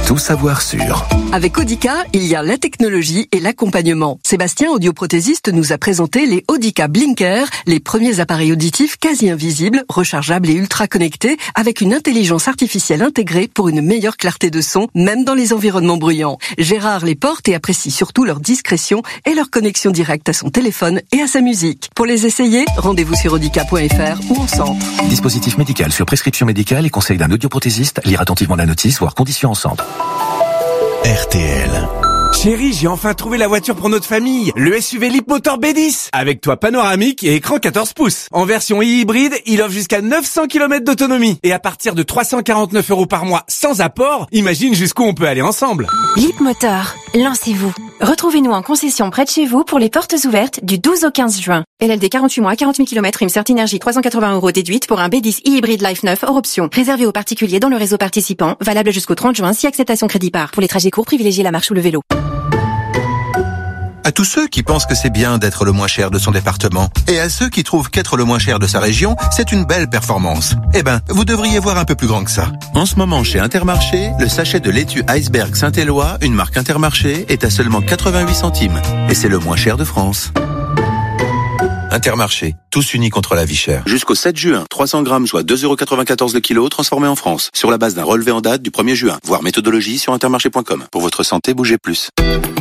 tout savoir sur. Avec Audica, il y a la technologie et l'accompagnement. Sébastien, audioprothésiste, nous a présenté les Audica Blinker, les premiers appareils auditifs quasi invisibles, rechargeables et ultra connectés, avec une intelligence artificielle intégrée pour une meilleure clarté de son, même dans les environnements bruyants. Gérard les porte et apprécie surtout leur discrétion et leur connexion directe à son téléphone et à sa musique. Pour les essayer, rendez-vous sur audica.fr ou en centre. Dispositif médical sur prescription médicale et conseil d'un audioprothésiste. Lire attentivement la notice, voire conditions en centre. RTL. Chérie, j'ai enfin trouvé la voiture pour notre famille, le SUV Leapmotor B10, avec toit panoramique et écran 14 pouces. En version hybride, il offre jusqu'à 900 km d'autonomie. Et à partir de 349 € par mois sans apport, imagine jusqu'où on peut aller ensemble. Leapmotor, lancez-vous. Retrouvez-nous en concession près de chez vous pour les portes ouvertes du 12 au 15 juin. LLD 48 mois, 40 000 km, une Certinergie 380 € déduite pour un B10 hybride Life 9 hors option. Réservé aux particuliers dans le réseau participant, valable jusqu'au 30 juin si acceptation crédit par. Pour les trajets courts, privilégiez la marche ou le vélo. À tous ceux qui pensent que c'est bien d'être le moins cher de son département, et à ceux qui trouvent qu'être le moins cher de sa région, c'est une belle performance. Eh ben, vous devriez voir un peu plus grand que ça. En ce moment, chez Intermarché, le sachet de laitue Iceberg Saint-Éloi, une marque Intermarché, est à seulement 88 centimes. Et c'est le moins cher de France. Intermarché, tous unis contre la vie chère. Jusqu'au 7 juin, 300 grammes soit 2,94 € le kilo, transformés en France, sur la base d'un relevé en date du 1er juin. Voir méthodologie sur intermarché.com. Pour votre santé, bougez plus.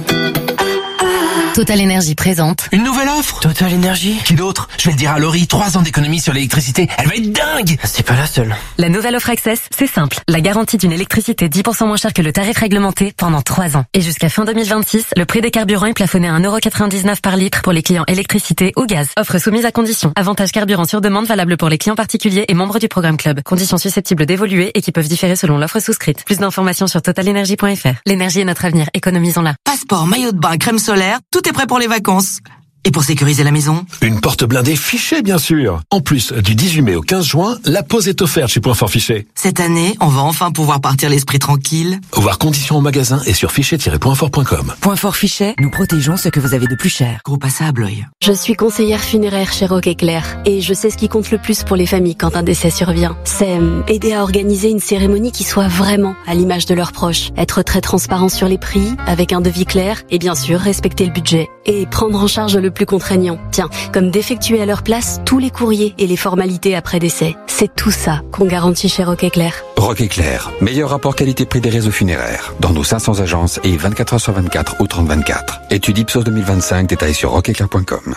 Total Énergie présente une nouvelle offre. Total Énergie. Qui d'autre? Je vais le dire à Laurie, 3 ans d'économie sur l'électricité. Elle va être dingue. C'est pas la seule. La nouvelle offre Access, c'est simple. La garantie d'une électricité 10% moins chère que le tarif réglementé pendant 3 ans. Et jusqu'à fin 2026, le prix des carburants est plafonné à 1,99 € par litre pour les clients électricité ou gaz. Offre soumise à conditions. Avantage carburant sur demande valable pour les clients particuliers et membres du programme Club. Conditions susceptibles d'évoluer et qui peuvent différer selon l'offre souscrite. Plus d'informations sur totalenergie.fr. L'énergie est notre avenir. Économisons-la. Passeport, maillot de bain, crème solaire, tout est prêt pour les vacances. Et pour sécuriser la maison? Une porte blindée Fichet, bien sûr. En plus, du 18 mai au 15 juin, la pause est offerte chez Point Fort Fichet. Cette année, on va enfin pouvoir partir l'esprit tranquille. Voir conditions au magasin et sur fichet-pointfort.com. Point Fort Fichet, nous protégeons ce que vous avez de plus cher. Groupe à ça à Blois. Je suis conseillère funéraire chez Rock Éclair et je sais ce qui compte le plus pour les familles quand un décès survient. C'est aider à organiser une cérémonie qui soit vraiment à l'image de leurs proches. Être très transparent sur les prix, avec un devis clair et bien sûr respecter le budget. Et prendre en charge le plus contraignant. Tiens, comme d'effectuer à leur place tous les courriers et les formalités après décès. C'est tout ça qu'on garantit chez Rock Éclair. Rock Éclair, meilleur rapport qualité-prix des réseaux funéraires. Dans nos 500 agences et 24 heures sur 24 au 30-24. Étude Ipsos 2025, détails sur rockeclair.com.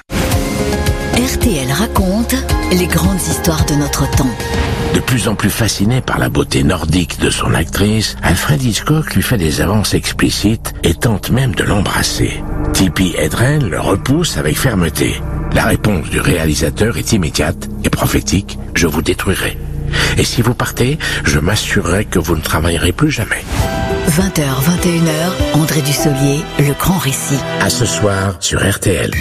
RTL raconte les grandes histoires de notre temps. De plus en plus fasciné par la beauté nordique de son actrice, Alfred Hitchcock lui fait des avances explicites et tente même de l'embrasser. Tippi Hedren le repousse avec fermeté. La réponse du réalisateur est immédiate et prophétique: je vous détruirai. Et si vous partez, je m'assurerai que vous ne travaillerez plus jamais. 20h, 21h, André Dussolier, le grand récit. À ce soir sur RTL.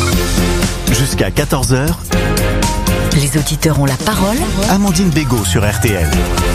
Jusqu'à 14h. Les auditeurs ont la parole. Amandine Bégaud sur RTL.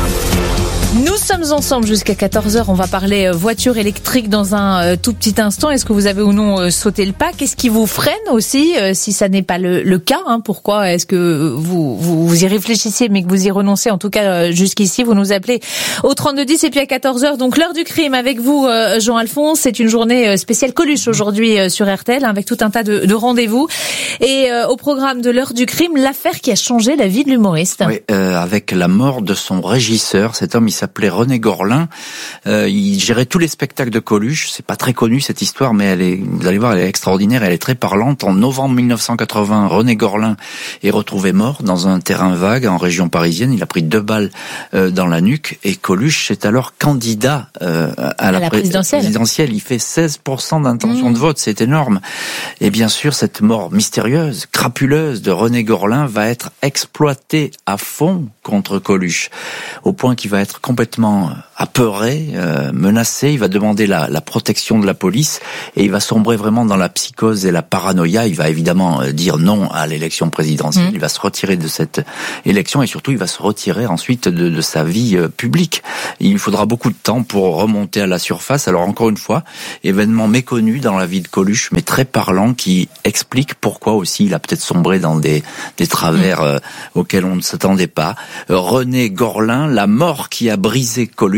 Nous sommes ensemble jusqu'à 14h. On va parler voiture électrique dans un tout petit instant. Est-ce que vous avez ou non sauté le pas? Qu'est-ce qui vous freine aussi si ça n'est pas le cas, hein? Pourquoi est-ce que vous y réfléchissez mais que vous y renoncez? En tout cas, jusqu'ici, vous nous appelez au 3210 et puis à 14h. Donc l'heure du crime avec vous, Jean-Alphonse. C'est une journée spéciale Coluche aujourd'hui sur RTL avec tout un tas de rendez-vous. Et au programme de l'heure du crime, l'affaire qui a changé la vie de l'humoriste. Oui, avec la mort de son régisseur. Cet homme, il s'appelait René Gorlin. Il gérait tous les spectacles de Coluche. C'est pas très connu cette histoire, mais vous allez voir, elle est extraordinaire, elle est très parlante. En novembre 1980, René Gorlin est retrouvé mort dans un terrain vague en région parisienne. Il a pris 2 balles dans la nuque et Coluche est alors candidat à la présidentielle. Il fait 16% d'intention de vote, c'est énorme. Et bien sûr, cette mort mystérieuse, crapuleuse de René Gorlin va être exploitée à fond contre Coluche, au point qu'il va être complètement apeuré, menacé. Il va demander la protection de la police et il va sombrer vraiment dans la psychose et la paranoïa. Il va évidemment dire non à l'élection présidentielle. Il va se retirer de cette élection et surtout il va se retirer ensuite de sa vie publique. Il lui faudra beaucoup de temps pour remonter à la surface. Alors encore une fois, événement méconnu dans la vie de Coluche, mais très parlant, qui explique pourquoi aussi il a peut-être sombré dans des travers auxquels on ne s'attendait pas. René Gorlin, la mort qui a brisé Coluche.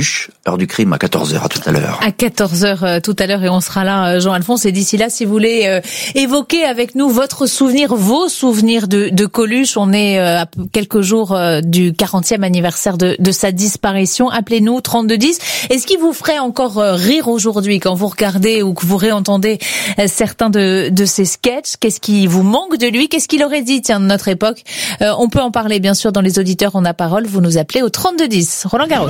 Coluche. L'heure du crime à 14h, à tout à l'heure. À 14h tout à l'heure, et on sera là, Jean-Alphonse. Et d'ici là, si vous voulez évoquer avec nous votre souvenir, vos souvenirs de Coluche, on est à quelques jours du 40e anniversaire de sa disparition. Appelez-nous 3210. Est-ce qu'il vous ferait encore rire aujourd'hui quand vous regardez ou que vous réentendez certains de ses sketchs? Qu'est-ce qui vous manque de lui? Qu'est-ce qu'il aurait dit, tiens, de notre époque? On peut en parler, bien sûr, dans les auditeurs on a parole. Vous nous appelez au 3210. Roland Garros.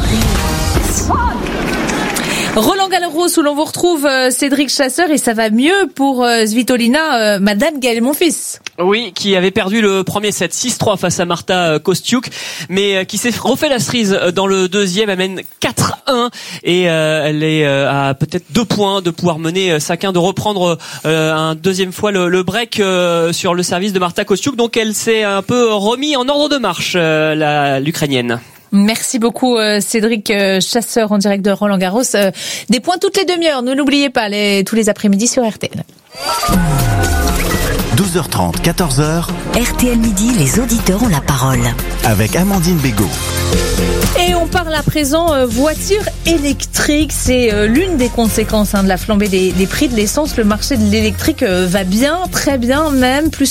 Roland Garros, où l'on vous retrouve Cédric Chasseur, et ça va mieux pour Svitolina, Madame Gaël Monfils. Oui, qui avait perdu le premier set 6-3 face à Marta Kostyuk, mais qui s'est refait la cerise dans le deuxième. Elle mène 4-1 et elle est à peut-être 2 points de pouvoir mener Sakin, de reprendre un deuxième fois le break sur le service de Marta Kostyuk. Donc elle s'est un peu remis en ordre de marche, l'Ukrainienne. Merci beaucoup Cédric Chasseur en direct de Roland Garros. Des points toutes les demi-heures, ne l'oubliez pas, tous les après-midi sur RTL. 12h30, 14h. RTL Midi, les auditeurs ont la parole. Avec Amandine Bégaud. Et on parle à présent voiture électrique. C'est l'une des conséquences de la flambée des prix de l'essence. Le marché de l'électrique va bien, très bien même, plus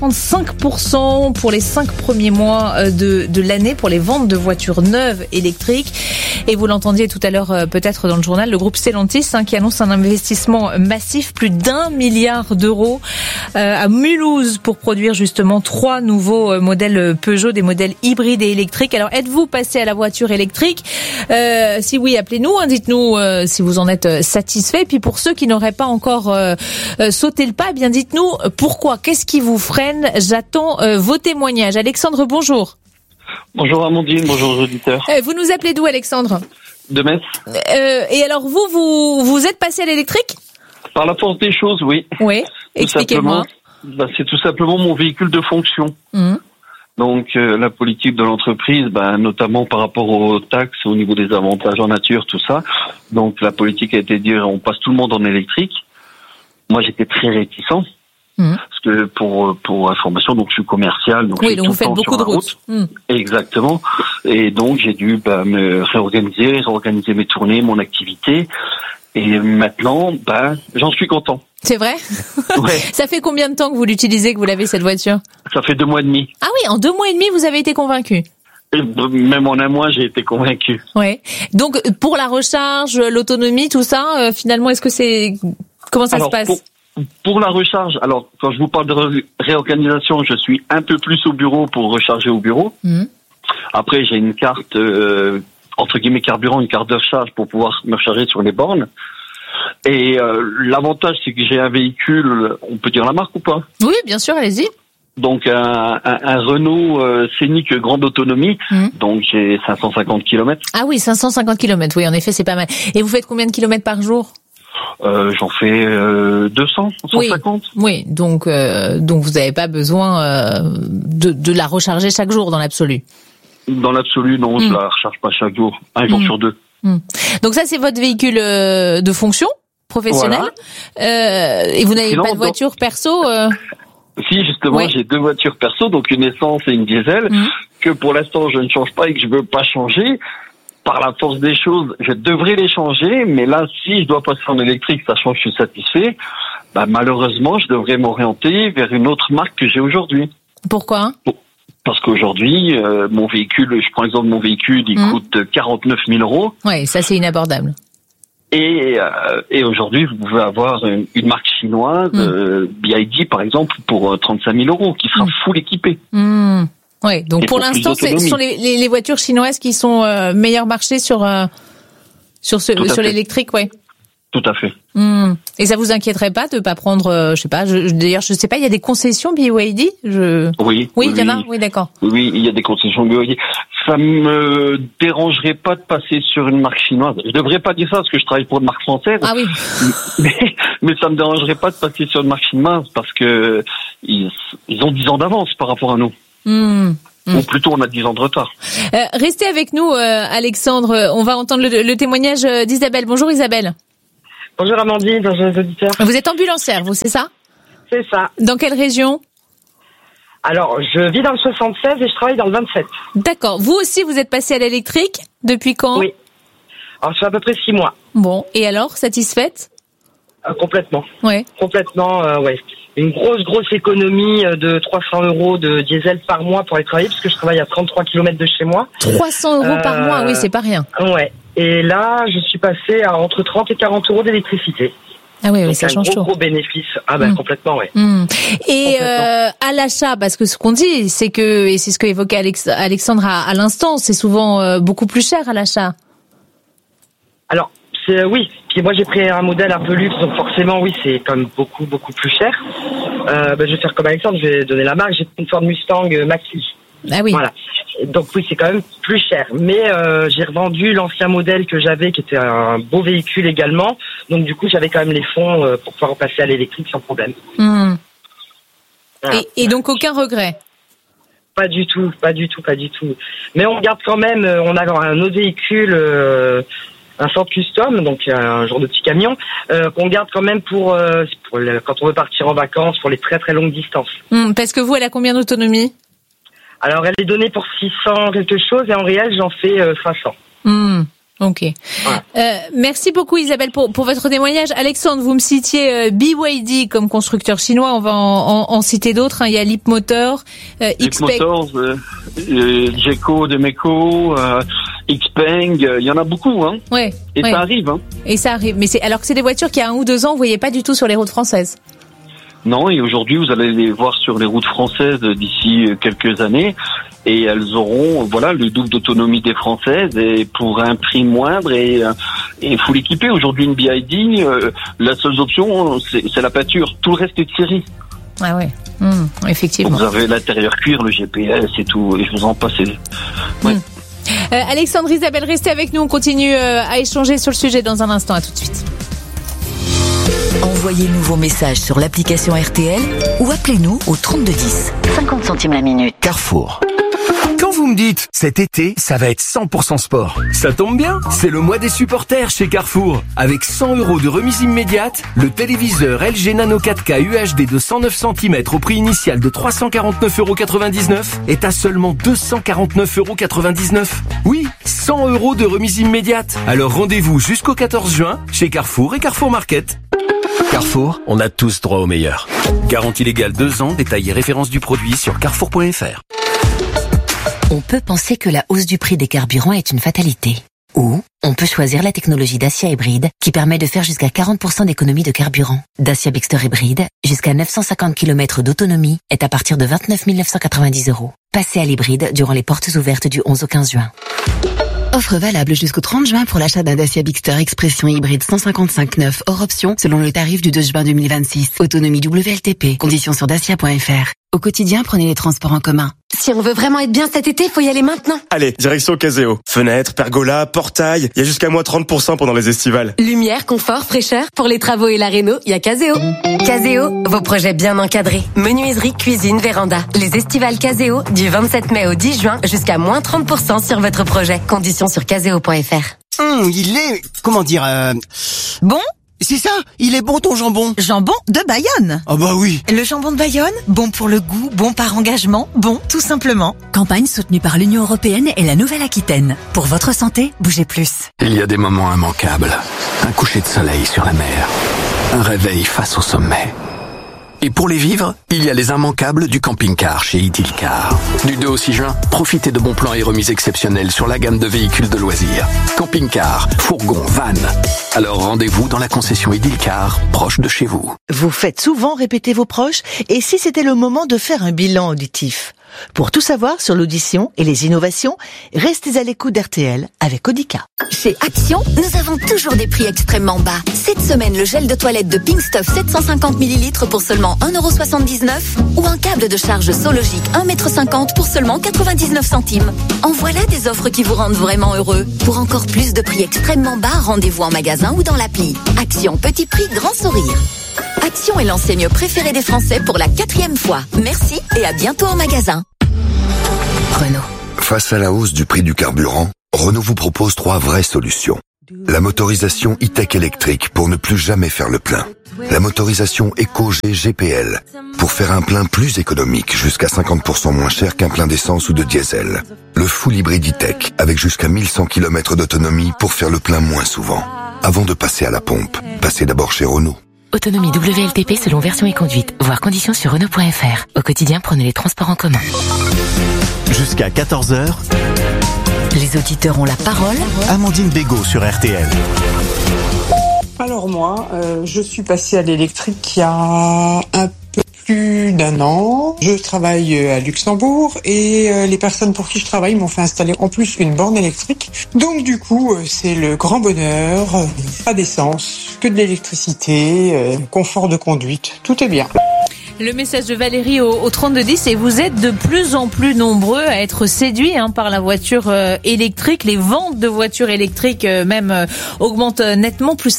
55% pour les 5 premiers mois de l'année pour les ventes de voitures neuves électriques. Et vous l'entendiez tout à l'heure peut-être dans le journal, le groupe Stellantis qui annonce un investissement massif, plus d'1 milliard d'euros à Mulhouse pour produire justement 3 nouveaux modèles Peugeot, des modèles hybrides et électriques. Alors êtes-vous passé à la voiture électrique? Si oui, appelez-nous, dites-nous si vous en êtes satisfait. Et puis pour ceux qui n'auraient pas encore sauté le pas, bien dites-nous pourquoi, qu'est-ce qui vous freine? J'attends vos témoignages. Alexandre, bonjour. Bonjour Amandine, bonjour aux auditeurs. Vous nous appelez d'où, Alexandre? De Metz. Et alors vous êtes passé à l'électrique? Par la force des choses, oui. Oui, expliquez-moi. C'est tout simplement mon véhicule de fonction. Donc la politique de l'entreprise, notamment par rapport aux taxes, au niveau des avantages en nature, tout ça. Donc la politique a été de dire on passe tout le monde en électrique. Moi j'étais très réticent. Parce que pour information, donc je suis commercial, donc oui, donc vous faites beaucoup de routes. Exactement. Et donc j'ai dû me réorganiser mes tournées, mon activité. Et maintenant, j'en suis content. C'est vrai? Ouais. Ça fait combien de temps que vous l'utilisez, que vous l'avez, cette voiture? Ça fait 2 mois et demi. Ah oui, en 2 mois et demi, vous avez été convaincu? Et même en 1 mois, j'ai été convaincu. Ouais. Donc, pour la recharge, l'autonomie, tout ça, finalement, comment ça se passe? Pour la recharge, alors, quand je vous parle de réorganisation, je suis un peu plus au bureau pour recharger au bureau. Après, j'ai une carte, entre guillemets carburant, une carte de recharge pour pouvoir me recharger sur les bornes. Et l'avantage, c'est que j'ai un véhicule, on peut dire la marque ou pas? Oui, bien sûr, allez-y. Donc un Renault Scénic grande autonomie, donc j'ai 550 km. Ah oui, 550 km, oui, en effet, c'est pas mal. Et vous faites combien de kilomètres par jour? J'en fais 200, 150. Oui, donc vous n'avez pas besoin de la recharger chaque jour dans l'absolu. Dans l'absolu, non, je la recharge pas chaque jour, un jour sur 2. Donc ça, c'est votre véhicule de fonction professionnelle. Voilà. Et vous n'avez pas de voiture perso Si, justement, j'ai 2 voitures perso, donc une essence et une diesel, que pour l'instant je ne change pas et que je veux pas changer. Par la force des choses, je devrais les changer, mais là, si je dois passer en électrique, sachant que je suis satisfait, malheureusement, je devrais m'orienter vers une autre marque que j'ai aujourd'hui. Pourquoi? Parce qu'aujourd'hui, mon véhicule, je prends l'exemple de mon véhicule, il coûte 49 000 euros. Oui, ça c'est inabordable. Et aujourd'hui, vous pouvez avoir une marque chinoise, BYD par exemple, pour 35 000 euros, qui sera full équipée. Oui, donc pour l'instant, ce sont les voitures chinoises qui sont meilleur marché sur l'électrique, ouais. Tout à fait. Et ça vous inquiéterait pas de pas prendre, d'ailleurs, je sais pas, il y a des concessions BYD? Oui. Oui, il y en a? Oui, d'accord. Oui, il y a des concessions BYD. Ça me dérangerait pas de passer sur une marque chinoise. Je devrais pas dire ça parce que je travaille pour une marque française. Ah oui. Mais ça me dérangerait pas de passer sur une marque chinoise parce que ils ont 10 ans d'avance par rapport à nous. Ou plutôt, on a 10 ans de retard. Restez avec nous, Alexandre. On va entendre le témoignage d'Isabelle. Bonjour Isabelle. Bonjour Amandine, bonjour les auditeurs. Vous êtes ambulancière, vous, c'est ça? C'est ça. Dans quelle région? Alors, je vis dans le 76 et je travaille dans le 27. D'accord. Vous aussi, vous êtes passé à l'électrique? Depuis quand? Oui. Alors, ça fait à peu près 6 mois. Bon, et alors, satisfaite? Complètement. Ouais. Complètement, ouais. Une grosse économie de 300 € de diesel par mois pour aller travailler, parce que je travaille à 33 km de chez moi. 300 € par mois, oui, c'est pas rien. Ouais. Et là, je suis passé à entre 30 et 40 € d'électricité. Ah oui, ça change tout. Gros bénéfice. Complètement, ouais. Et à l'achat, parce que ce qu'on dit, c'est que, et c'est ce qu'évoquait Alexandre à l'instant, c'est souvent beaucoup plus cher à l'achat. Alors, oui. Puis moi, j'ai pris un modèle un peu luxe, donc forcément, oui, c'est quand même beaucoup plus cher. Je vais faire comme Alexandre, je vais donner la marque. J'ai une Ford Mustang Mach-E. Ah oui. Voilà. Donc oui, c'est quand même plus cher. Mais j'ai revendu l'ancien modèle que j'avais, qui était un beau véhicule également. Donc du coup, j'avais quand même les fonds pour pouvoir repasser à l'électrique sans problème. Voilà. Et donc aucun regret? Pas du tout. Mais on garde quand même, on a un autre véhicule, un Ford Custom, donc un genre de petit camion, qu'on garde quand même pour quand on veut partir en vacances, pour les très très longues distances. Parce que vous, elle a combien d'autonomie? Alors, elle est donnée pour 600 quelque chose, et en réel, j'en fais 500. Ok. Merci beaucoup Isabelle pour votre témoignage. Alexandre, vous me citiez BYD comme constructeur chinois, on va en citer d'autres. Il y a Leapmotor, Leapmotor, Jeco, Demeco, Xpeng, il y en a beaucoup, hein. Ouais. Ça arrive, hein. Et ça arrive. Mais alors que c'est des voitures qui, il y a 1 ou 2 ans, vous voyez pas du tout sur les routes françaises. Non, et aujourd'hui, vous allez les voir sur les routes françaises d'ici quelques années, et elles auront, le double d'autonomie des françaises, et pour un prix moindre, et full équipé. Aujourd'hui, une BYD, la seule option, c'est la peinture. Tout le reste est de série. Ah ouais, effectivement. Vous avez l'intérieur cuir, le GPS et tout, et je vous en passe. Ouais. Alexandre, Isabelle, restez avec nous, on continue à échanger sur le sujet dans un instant. À tout de suite. Envoyez-nous vos messages sur l'application RTL ou appelez-nous au 3210. 50 centimes la minute. Carrefour. Quand vous me dites, cet été, ça va être 100% sport, ça tombe bien, c'est le mois des supporters chez Carrefour. Avec 100 € de remise immédiate, le téléviseur LG Nano 4K UHD de 109 cm au prix initial de 349,99 € est à seulement 249,99 €. Oui, 100 € de remise immédiate. Alors rendez-vous jusqu'au 14 juin chez Carrefour et Carrefour Market. Carrefour, on a tous droit au meilleur. Garantie légale 2 ans, détail et référence du produit sur carrefour.fr. On peut penser que la hausse du prix des carburants est une fatalité. Ou on peut choisir la technologie Dacia Hybride qui permet de faire jusqu'à 40% d'économie de carburant. Dacia Bigster Hybride, jusqu'à 950 km d'autonomie, est à partir de 29 990 €. Passez à l'hybride durant les portes ouvertes du 11 au 15 juin. Offre valable jusqu'au 30 juin pour l'achat d'un Dacia Bigster Expression hybride 155/9 hors option selon le tarif du 2 juin 2026. Autonomie WLTP. Conditions sur dacia.fr. Au quotidien, prenez les transports en commun. Si on veut vraiment être bien cet été, faut y aller maintenant. Allez, direction Caseo. Fenêtres, pergola, portail, il y a jusqu'à moins 30% pendant les estivales. Lumière, confort, fraîcheur, pour les travaux et la réno, il y a Caseo. Caseo, vos projets bien encadrés. Menuiserie, cuisine, véranda. Les estivales Caseo, du 27 mai au 10 juin, jusqu'à moins 30% sur votre projet. Conditions sur caseo.fr. Il est, bon? C'est ça, il est bon ton jambon. Jambon de Bayonne. Ah bah oui. Le jambon de Bayonne, bon pour le goût, bon par engagement, bon tout simplement. Campagne soutenue par l'Union Européenne et la Nouvelle-Aquitaine. Pour votre santé, bougez plus. Il y a des moments immanquables. Un coucher de soleil sur la mer. Un réveil face au sommet. Et pour les vivre, il y a les immanquables du camping-car chez Idilcar. Du 2 au 6 juin, profitez de bons plans et remises exceptionnelles sur la gamme de véhicules de loisirs. Camping-car, fourgon, van. Alors rendez-vous dans la concession Idilcar, proche de chez vous. Vous faites souvent répéter vos proches, et si c'était le moment de faire un bilan auditif? Pour tout savoir sur l'audition et les innovations, restez à l'écoute d'RTL avec Audica. Chez Action, nous avons toujours des prix extrêmement bas. Cette semaine, le gel de toilette de Pink Stuff 750 ml pour seulement 1,79 € ou un câble de charge Sologic 1,50 m pour seulement 99 centimes. En voilà des offres qui vous rendent vraiment heureux. Pour encore plus de prix extrêmement bas, rendez-vous en magasin ou dans l'appli. Action, petit prix, grand sourire. Action est l'enseigne préférée des Français pour la 4e fois. Merci et à bientôt en magasin. Renault. Face à la hausse du prix du carburant, Renault vous propose 3 vraies solutions. La motorisation e-tech électrique pour ne plus jamais faire le plein. La motorisation EcoG GPL pour faire un plein plus économique, jusqu'à 50% moins cher qu'un plein d'essence ou de diesel. Le full hybride e-tech avec jusqu'à 1100 km d'autonomie pour faire le plein moins souvent. Avant de passer à la pompe, passez d'abord chez Renault. Autonomie WLTP selon version et conduite. Voir conditions sur Renault.fr. Au quotidien, prenez les transports en commun. Jusqu'à 14h, les auditeurs ont la parole. Amandine Bégaud sur RTL. Alors moi, je suis passée à l'électrique il y a un peu plus d'1 an. Je travaille à Luxembourg et les personnes pour qui je travaille m'ont fait installer en plus une borne électrique. Donc du coup, c'est le grand bonheur, pas d'essence, que de l'électricité, confort de conduite, tout est bien. Le message de Valérie au 3210, et vous êtes de plus en plus nombreux à être séduits par la voiture électrique. Les ventes de voitures électriques même augmentent nettement, plus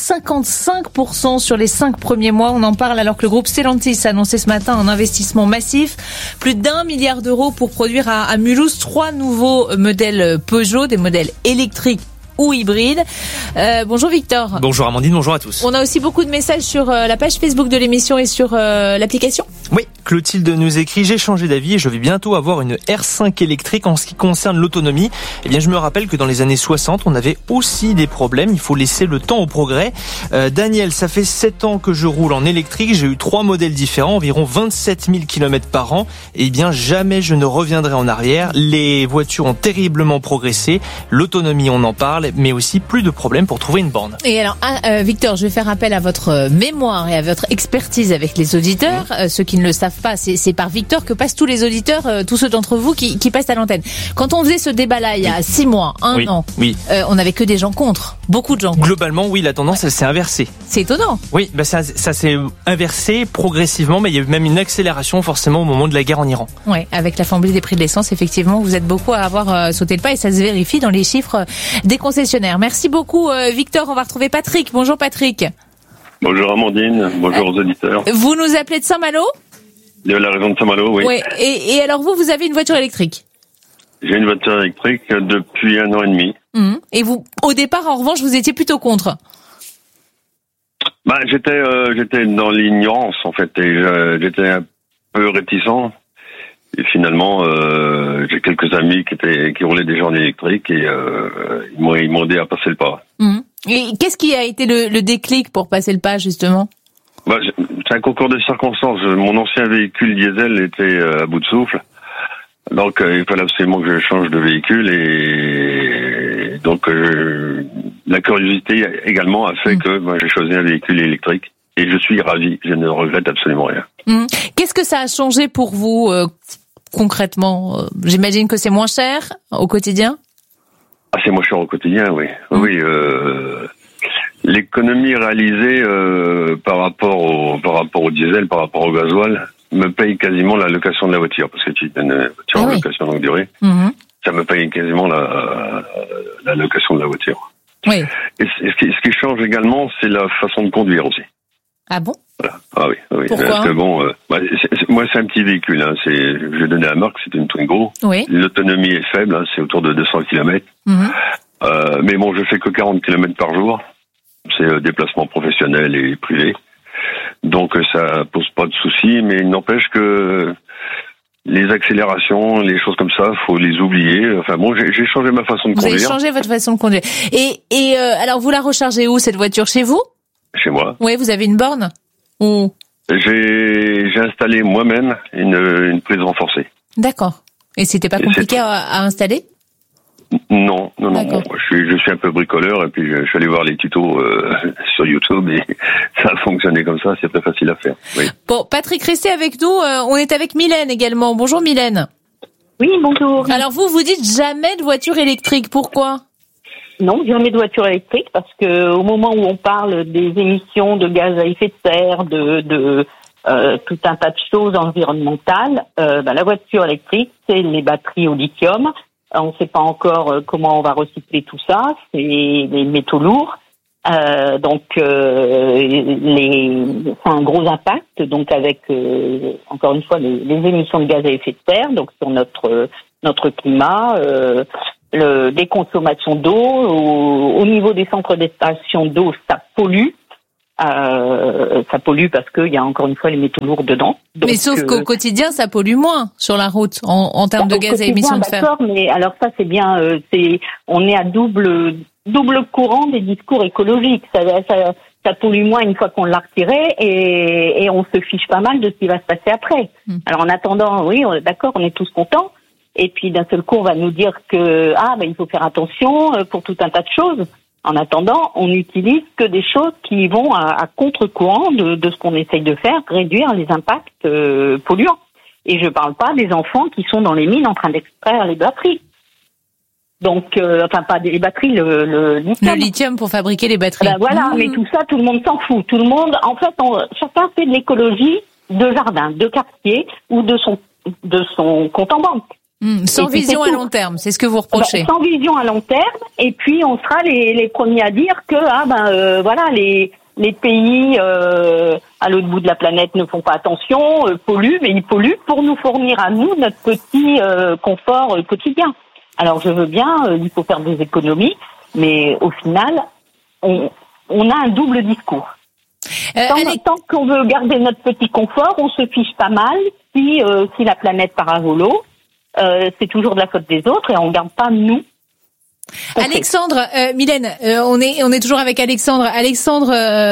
55% sur les 5 premiers mois. On en parle alors que le groupe Stellantis a annoncé ce matin un investissement massif, plus d'1 milliard d'euros pour produire à Mulhouse 3 nouveaux modèles Peugeot, des modèles électriques ou hybride. Bonjour Victor. Bonjour Amandine, bonjour à tous. On a aussi beaucoup de messages sur la page Facebook de l'émission et sur l'application. Oui, Clotilde nous écrit: j'ai changé d'avis et je vais bientôt avoir une R5 électrique. En ce qui concerne l'autonomie, eh bien je me rappelle que dans les années 60, on avait aussi des problèmes. Il faut laisser le temps au progrès. Daniel, ça fait 7 ans que je roule en électrique. J'ai eu 3 modèles différents, environ 27 000 km par an. Eh bien jamais je ne reviendrai en arrière. Les voitures ont terriblement progressé. L'autonomie, on en parle, mais aussi plus de problèmes pour trouver une borne. Et alors, Victor, je vais faire appel à votre mémoire et à votre expertise avec les auditeurs. Ceux qui ne le savent pas, c'est par Victor que passent tous les auditeurs, tous ceux d'entre vous qui passent à l'antenne. Quand on faisait ce débat-là il y a 6 mois, 1 an, on n'avait que des gens contre. Beaucoup de gens contre. Globalement, oui, la tendance, elle s'est inversée. C'est étonnant. Oui, ça s'est inversé progressivement, mais il y a eu même une accélération forcément au moment de la guerre en Iran. Oui, avec la flambée des prix de l'essence, effectivement, vous êtes beaucoup à avoir sauté le pas et ça se vérifie dans les chiffres des concessionnaires. Merci beaucoup, Victor. On va retrouver Patrick. Bonjour Patrick. Bonjour Amandine, bonjour aux auditeurs. Vous nous appelez de Saint-Malo ? De la région de Saint-Malo, oui. Ouais. Et alors vous avez une voiture électrique ? J'ai une voiture électrique depuis 1 an et demi. Et vous, au départ, en revanche, vous étiez plutôt contre ? J'étais dans l'ignorance en fait, et j'étais un peu réticent. Et finalement, j'ai quelques amis qui roulaient déjà en électrique et ils m'ont aidé à passer le pas. Et qu'est-ce qui a été le déclic pour passer le pas, justement ? C'est un concours de circonstances. Mon ancien véhicule diesel était à bout de souffle. Donc, il fallait absolument que je change de véhicule et donc la curiosité également a fait que j'ai choisi un véhicule électrique et je suis ravi. Je ne regrette absolument rien. Qu'est-ce que ça a changé pour vous concrètement ? J'imagine que c'est moins cher au quotidien ? C'est moins cher au quotidien, oui. Oui. L'économie réalisée par rapport au diesel, par rapport au gasoil, me paye quasiment la location de la voiture, parce que tu as une voiture en location longue durée, ça me paye quasiment la location de la voiture. Oui. Et ce qui change également, c'est la façon de conduire aussi. Ah bon ? Voilà. Ah oui. Pourquoi ? Parce que moi, c'est un petit véhicule. Je vais donner la marque, c'est une Twingo. Oui. L'autonomie est faible, c'est autour de 200 km. Mais bon, je fais que 40 km par jour. C'est déplacement professionnel et privé. Donc ça pose pas de soucis, mais il n'empêche que les accélérations, les choses comme ça, faut les oublier. Enfin bon, j'ai changé ma façon de conduire. Vous avez changé votre façon de conduire. Et alors vous la rechargez où cette voiture ? Chez vous ? Chez moi. Oui, vous avez une borne ? Ou... J'ai installé moi-même une prise renforcée. D'accord. Et c'était pas compliqué à installer ? Non. Bon, je suis un peu bricoleur et puis je suis allé voir les tutos sur YouTube et ça a fonctionné comme ça, c'est très facile à faire. Oui. Bon, Patrick, restez avec nous. On est avec Mylène également. Bonjour Mylène. Oui, bonjour. Alors vous dites jamais de voiture électrique. Pourquoi ? Non, jamais de voiture électrique parce que au moment où on parle des émissions de gaz à effet de serre, de tout un tas de choses environnementales, la voiture électrique, c'est les batteries au lithium. On ne sait pas encore comment on va recycler tout ça. C'est des métaux lourds. Donc, c'est un gros impact. Donc, avec, encore une fois, les émissions de gaz à effet de serre, donc sur notre climat, des consommations d'eau. Au niveau des centres d'extraction d'eau, ça pollue. Ça pollue parce qu'il y a encore une fois les métaux lourds dedans. Donc, mais sauf qu'au quotidien, ça pollue moins sur la route en termes de gaz à émissions de fer. D'accord, mais alors ça c'est bien. On est à double courant des discours écologiques. Ça pollue moins une fois qu'on l'a retiré et on se fiche pas mal de ce qui va se passer après. Alors en attendant, oui, d'accord, on est tous contents. Et puis d'un seul coup, on va nous dire que il faut faire attention pour tout un tas de choses. En attendant, on n'utilise que des choses qui vont à contre-courant de ce qu'on essaye de faire, réduire les impacts polluants. Et je parle pas des enfants qui sont dans les mines en train d'extraire les batteries. Donc, pas les batteries, le lithium. Le lithium pour fabriquer les batteries. Voilà, mais tout ça, tout le monde s'en fout. Tout le monde, en fait, chacun fait de l'écologie de jardin, de quartier ou de son compte en banque. Sans vision à long terme, c'est ce que vous reprochez. Sans vision à long terme, et puis on sera les premiers à dire que les pays à l'autre bout de la planète ne font pas attention, polluent, mais ils polluent pour nous fournir à nous notre petit confort quotidien. Alors je veux bien, il faut faire des économies, mais au final, on a un double discours. Tant qu'on veut garder notre petit confort, on se fiche pas mal si la planète part à volo. C'est toujours de la faute des autres et on garde pas nous. Alexandre, Mylène, on est toujours avec Alexandre. Alexandre,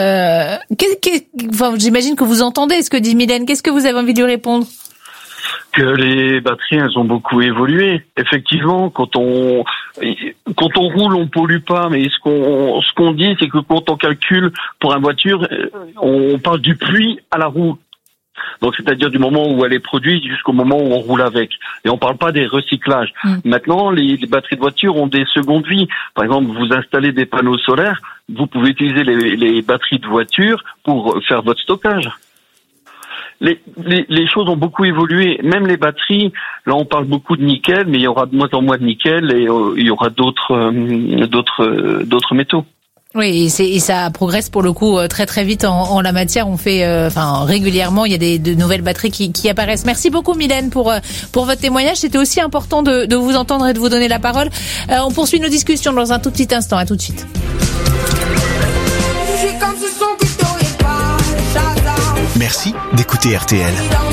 j'imagine que vous entendez ce que dit Mylène. Qu'est-ce que vous avez envie de lui répondre? Que les batteries, elles ont beaucoup évolué. Effectivement, quand on roule, on pollue pas, mais ce qu'on dit, c'est que quand on calcule pour une voiture, on parle du puits à la roue. Donc, c'est-à-dire du moment où elle est produite jusqu'au moment où on roule avec. Et on parle pas des recyclages. Maintenant, les batteries de voiture ont des secondes vies. Par exemple, vous installez des panneaux solaires, vous pouvez utiliser les batteries de voiture pour faire votre stockage. Les choses ont beaucoup évolué. Même les batteries, là on parle beaucoup de nickel, mais il y aura de moins en moins de nickel et il y aura d'autres métaux. Oui, et ça progresse pour le coup très très vite en la matière. On fait, régulièrement, il y a de nouvelles batteries qui apparaissent. Merci beaucoup Mylène pour votre témoignage. C'était aussi important de vous entendre et de vous donner la parole. On poursuit nos discussions dans un tout petit instant. À tout de suite. Merci d'écouter RTL.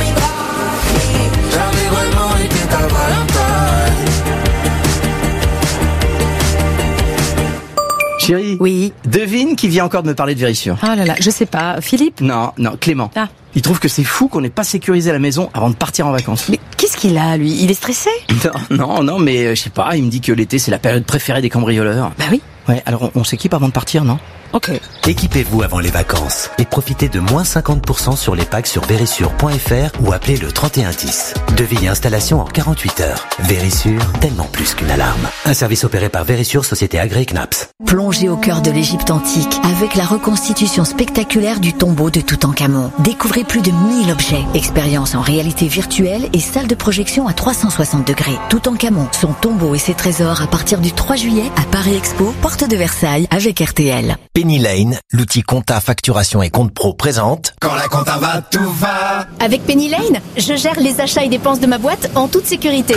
Chérie. Oui. Devine qui vient encore de me parler de Vérissure. Oh là là, je sais pas. Philippe? Non, Clément. Ah. Il trouve que c'est fou qu'on n'ait pas sécurisé la maison avant de partir en vacances. Mais qu'est-ce qu'il a, lui? Il est stressé? Non, mais je sais pas, il me dit que l'été c'est la période préférée des cambrioleurs. Bah oui. Ouais, alors on s'équipe avant de partir, non? Ok. Équipez-vous avant les vacances et profitez de moins 50% sur les packs sur Vérissure.fr ou appelez le 3110. Devis et installation en 48 heures. Vérissure, tellement plus qu'une alarme. Un service opéré par Vérissure, société agréée CNAPS. Plongez au cœur de l'Égypte antique avec la reconstitution spectaculaire du tombeau de Toutankhamon. Découvrez plus de 1000 objets, expériences en réalité virtuelle et salle de projection à 360 degrés. Toutankhamon, son tombeau et ses trésors à partir du 3 juillet à Paris Expo, porte de Versailles avec RTL. Penny Lane, l'outil compta, facturation et compte pro présente. Quand la compta va, tout va. Avec Penny Lane, je gère les achats et dépenses de ma boîte en toute sécurité.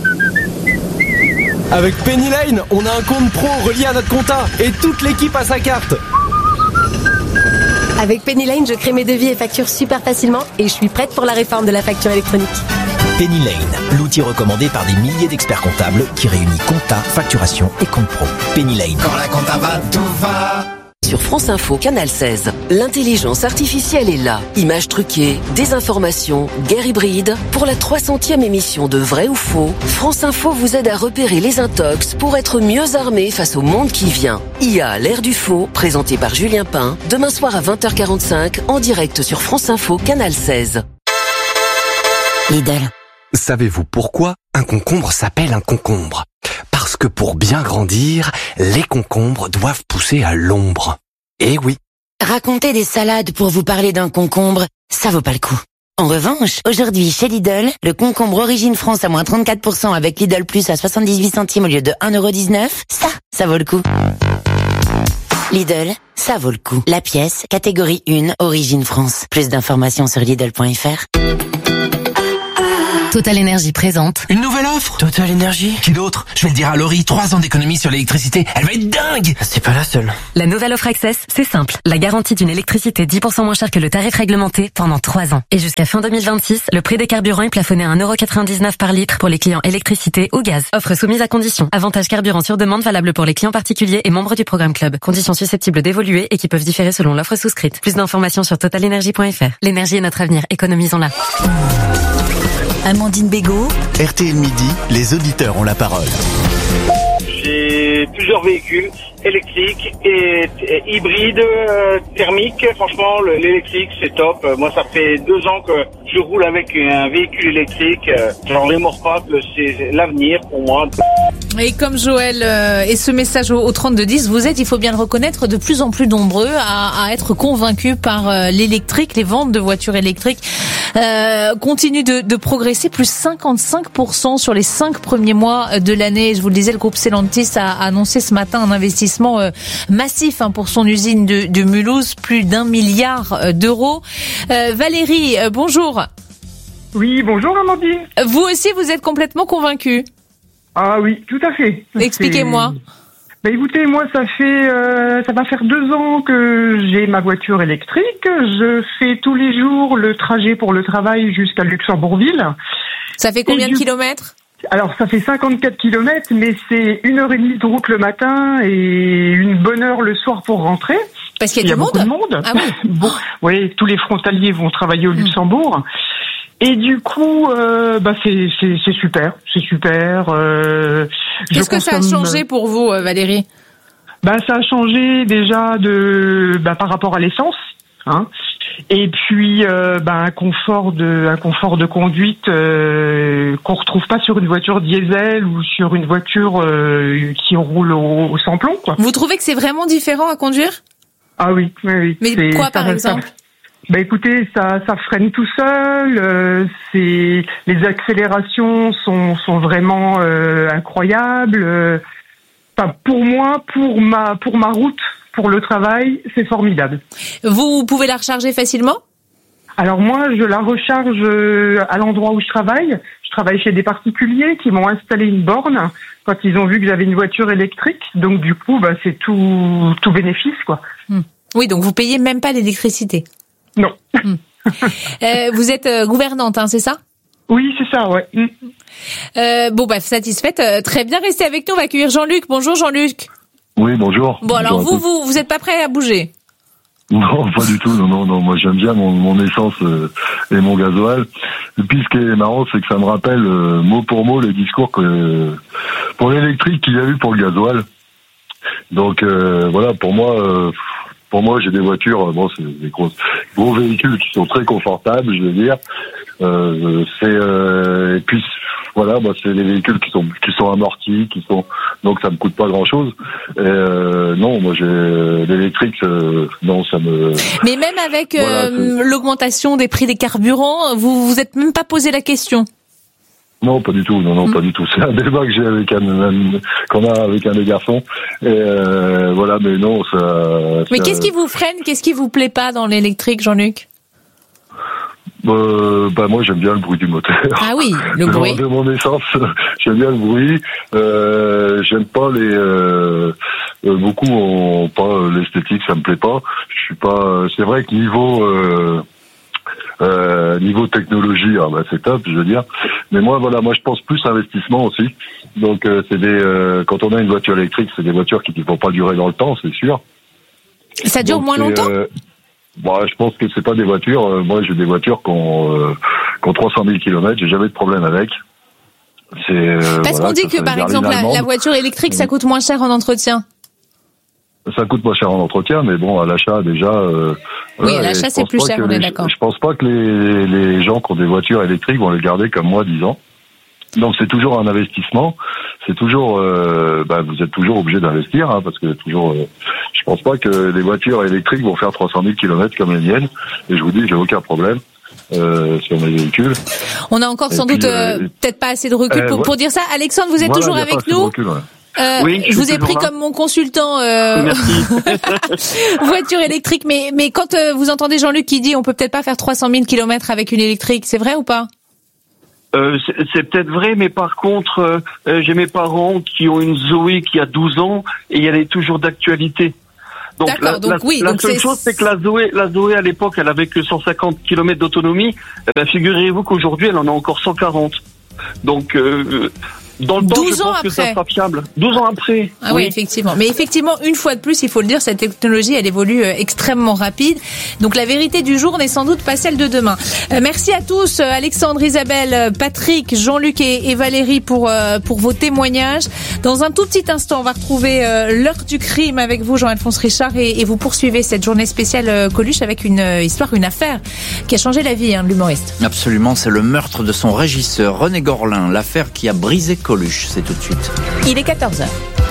Avec Penny Lane, on a un compte pro relié à notre compta et toute l'équipe a sa carte. Avec Penny Lane, je crée mes devis et factures super facilement et je suis prête pour la réforme de la facture électronique. Penny Lane, l'outil recommandé par des milliers d'experts comptables qui réunit compta, facturation et compte pro. Penny Lane. Quand la compta va, tout va. Sur France Info, Canal 16, l'intelligence artificielle est là. Images truquées, désinformation, guerre hybride. Pour la 300e émission de Vrai ou Faux, France Info vous aide à repérer les intox pour être mieux armé face au monde qui vient. IA, l'ère du faux, présenté par Julien Pain, demain soir à 20h45, en direct sur France Info, Canal 16. Lidl. Savez-vous pourquoi un concombre s'appelle un concombre? Parce que pour bien grandir, les concombres doivent pousser à l'ombre. Eh oui. Raconter des salades pour vous parler d'un concombre, ça vaut pas le coup. En revanche, aujourd'hui chez Lidl, le concombre Origine France à moins 34% avec Lidl Plus à 78 centimes au lieu de 1,19€, ça vaut le coup. Lidl, ça vaut le coup. La pièce, catégorie 1, Origine France. Plus d'informations sur Lidl.fr. Total Énergie présente. Une nouvelle offre? Total Énergie? Qui d'autre? Je vais le dire à Laurie, 3 ans d'économie sur l'électricité. Elle va être dingue! C'est pas la seule. La nouvelle offre Access, c'est simple. La garantie d'une électricité 10% moins chère que le tarif réglementé pendant 3 ans. Et jusqu'à fin 2026, le prix des carburants est plafonné à 1,99€ par litre pour les clients électricité ou gaz. Offre soumise à conditions. Avantage carburant sur demande valable pour les clients particuliers et membres du programme Club. Conditions susceptibles d'évoluer et qui peuvent différer selon l'offre souscrite. Plus d'informations sur totalenergie.fr. L'énergie est notre avenir. Économisons-la. Amandine Bégaud. RTL Midi, les auditeurs ont la parole. J'ai plusieurs véhicules électriques et hybrides, thermiques. Franchement, l'électrique, c'est top. Moi, ça fait 2 ans que je roule avec un véhicule électrique. J'en remords pas que c'est l'avenir pour moi. Et comme Joël et ce message au 3210, vous êtes, il faut bien le reconnaître, de plus en plus nombreux à être convaincus par l'électrique. Les ventes de voitures électriques continuent de progresser, plus 55% sur les 5 premiers mois de l'année. Je vous le disais, le groupe Stellantis a annoncé ce matin un investissement massif pour son usine de Mulhouse, plus d'1 milliard d'euros. Valérie, bonjour. Oui, bonjour Amandine. Vous aussi, vous êtes complètement convaincue? Ah oui, tout à fait. Expliquez-moi. Écoutez, moi ça va faire 2 ans que j'ai ma voiture électrique. Je fais tous les jours le trajet pour le travail jusqu'à Luxembourgville. Ça fait combien de kilomètres? Alors ça fait 54 kilomètres, mais c'est 1h30 de route le matin et une bonne heure le soir pour rentrer. Parce qu'il y a beaucoup de monde. Ah oui. Oui, tous les frontaliers vont travailler au Luxembourg. Et du coup, c'est super, c'est super. Qu'est-ce que ça a changé pour vous, Valérie? Ça a changé déjà par rapport à l'essence, hein. Et puis un confort de conduite qu'on retrouve pas sur une voiture diesel ou sur une voiture qui roule au sans-plomb, quoi. Vous trouvez que c'est vraiment différent à conduire? Ah oui. Mais quoi par exemple? Écoutez, ça freine tout seul. Les accélérations sont vraiment incroyables. Pour moi, pour ma route, pour le travail, c'est formidable. Vous pouvez la recharger facilement? Alors moi, je la recharge à l'endroit où je travaille. Je travaille chez des particuliers qui m'ont installé une borne quand ils ont vu que j'avais une voiture électrique. Donc du coup, c'est tout bénéfice, quoi. Oui, donc vous payez même pas l'électricité? Non. Vous êtes gouvernante, hein, c'est ça? Oui, c'est ça, ouais. Satisfaite. Très bien, restez avec nous. On va accueillir Jean-Luc. Bonjour Jean-Luc. Oui, bonjour. Bon, alors vous êtes pas prêt à bouger? Non, pas du tout. Non. Moi, j'aime bien mon essence et mon gasoil. Et puis, ce qui est marrant, c'est que ça me rappelle mot pour mot les discours que pour l'électrique qu'il y a eu pour le gasoil. Donc voilà, pour moi, j'ai des voitures, c'est des gros véhicules qui sont très confortables, je veux dire. Et puis voilà, c'est des véhicules qui sont amortis, donc ça me coûte pas grand chose. Non, moi j'ai l'électrique, non, ça me. Mais même avec l'augmentation des prix des carburants, vous êtes même pas posé la question? Non, pas du tout. Non, pas du tout. C'est un débat que j'ai qu'on a avec un des garçons. Et voilà, mais non, ça. Mais qu'est-ce qui vous freine? Qu'est-ce qui vous plaît pas dans l'électrique, Jean-Luc? Moi, j'aime bien le bruit du moteur. Ah oui, le bruit. De mon essence, j'aime bien le bruit. J'aime pas beaucoup ont pas l'esthétique, ça me plaît pas. Je suis pas. C'est vrai que niveau technologie, c'est top, je veux dire. Mais moi, je pense plus investissement aussi. Donc, quand on a une voiture électrique, c'est des voitures qui ne vont pas durer dans le temps, c'est sûr. Ça dure moins longtemps? Je pense que c'est pas des voitures. Moi, j'ai des voitures qui ont 300 000 km. J'ai jamais de problème avec. Parce qu'on dit que, par exemple, la voiture électrique, ça coûte moins cher en entretien. Ça coûte moins cher en entretien, mais bon, à l'achat déjà. Oui, à l'achat c'est plus cher, on est d'accord. Je pense pas que les gens qui ont des voitures électriques vont les garder comme moi 10 ans. Donc c'est toujours un investissement. C'est toujours, vous êtes toujours obligé d'investir, parce que toujours. Je pense pas que les voitures électriques vont faire 300 000 km comme les miennes. Et je vous dis, j'ai aucun problème. Sur mes véhicules. On a encore sans doute peut-être pas assez de recul pour dire ça. Alexandre, vous êtes toujours avec nous? Oui, je vous ai pris comme mon consultant voiture électrique, mais quand vous entendez Jean-Luc qui dit on peut peut-être pas faire 300 000 km avec une électrique, c'est vrai ou pas? C'est peut-être vrai, mais par contre, j'ai mes parents qui ont une Zoé qui a 12 ans et elle est toujours d'actualité. Donc, la seule chose, c'est que la Zoé à l'époque, elle avait que 150 km d'autonomie. Figurez-vous qu'aujourd'hui, elle en a encore 140. Donc, dans le temps, je pense que ça sera fiable. 12 ans après. Ah oui, effectivement. Mais effectivement, une fois de plus, il faut le dire, cette technologie, elle évolue extrêmement rapide. Donc la vérité du jour n'est sans doute pas celle de demain. Merci à tous, Alexandre, Isabelle, Patrick, Jean-Luc et Valérie pour vos témoignages. Dans un tout petit instant, on va retrouver l'heure du crime avec vous, Jean-Alphonse Richard, et vous poursuivez cette journée spéciale Coluche avec une histoire, une affaire qui a changé la vie de l'humoriste. Absolument, c'est le meurtre de son régisseur, René Gorlin, l'affaire qui a brisé Coluche, c'est tout de suite. Il est 14h.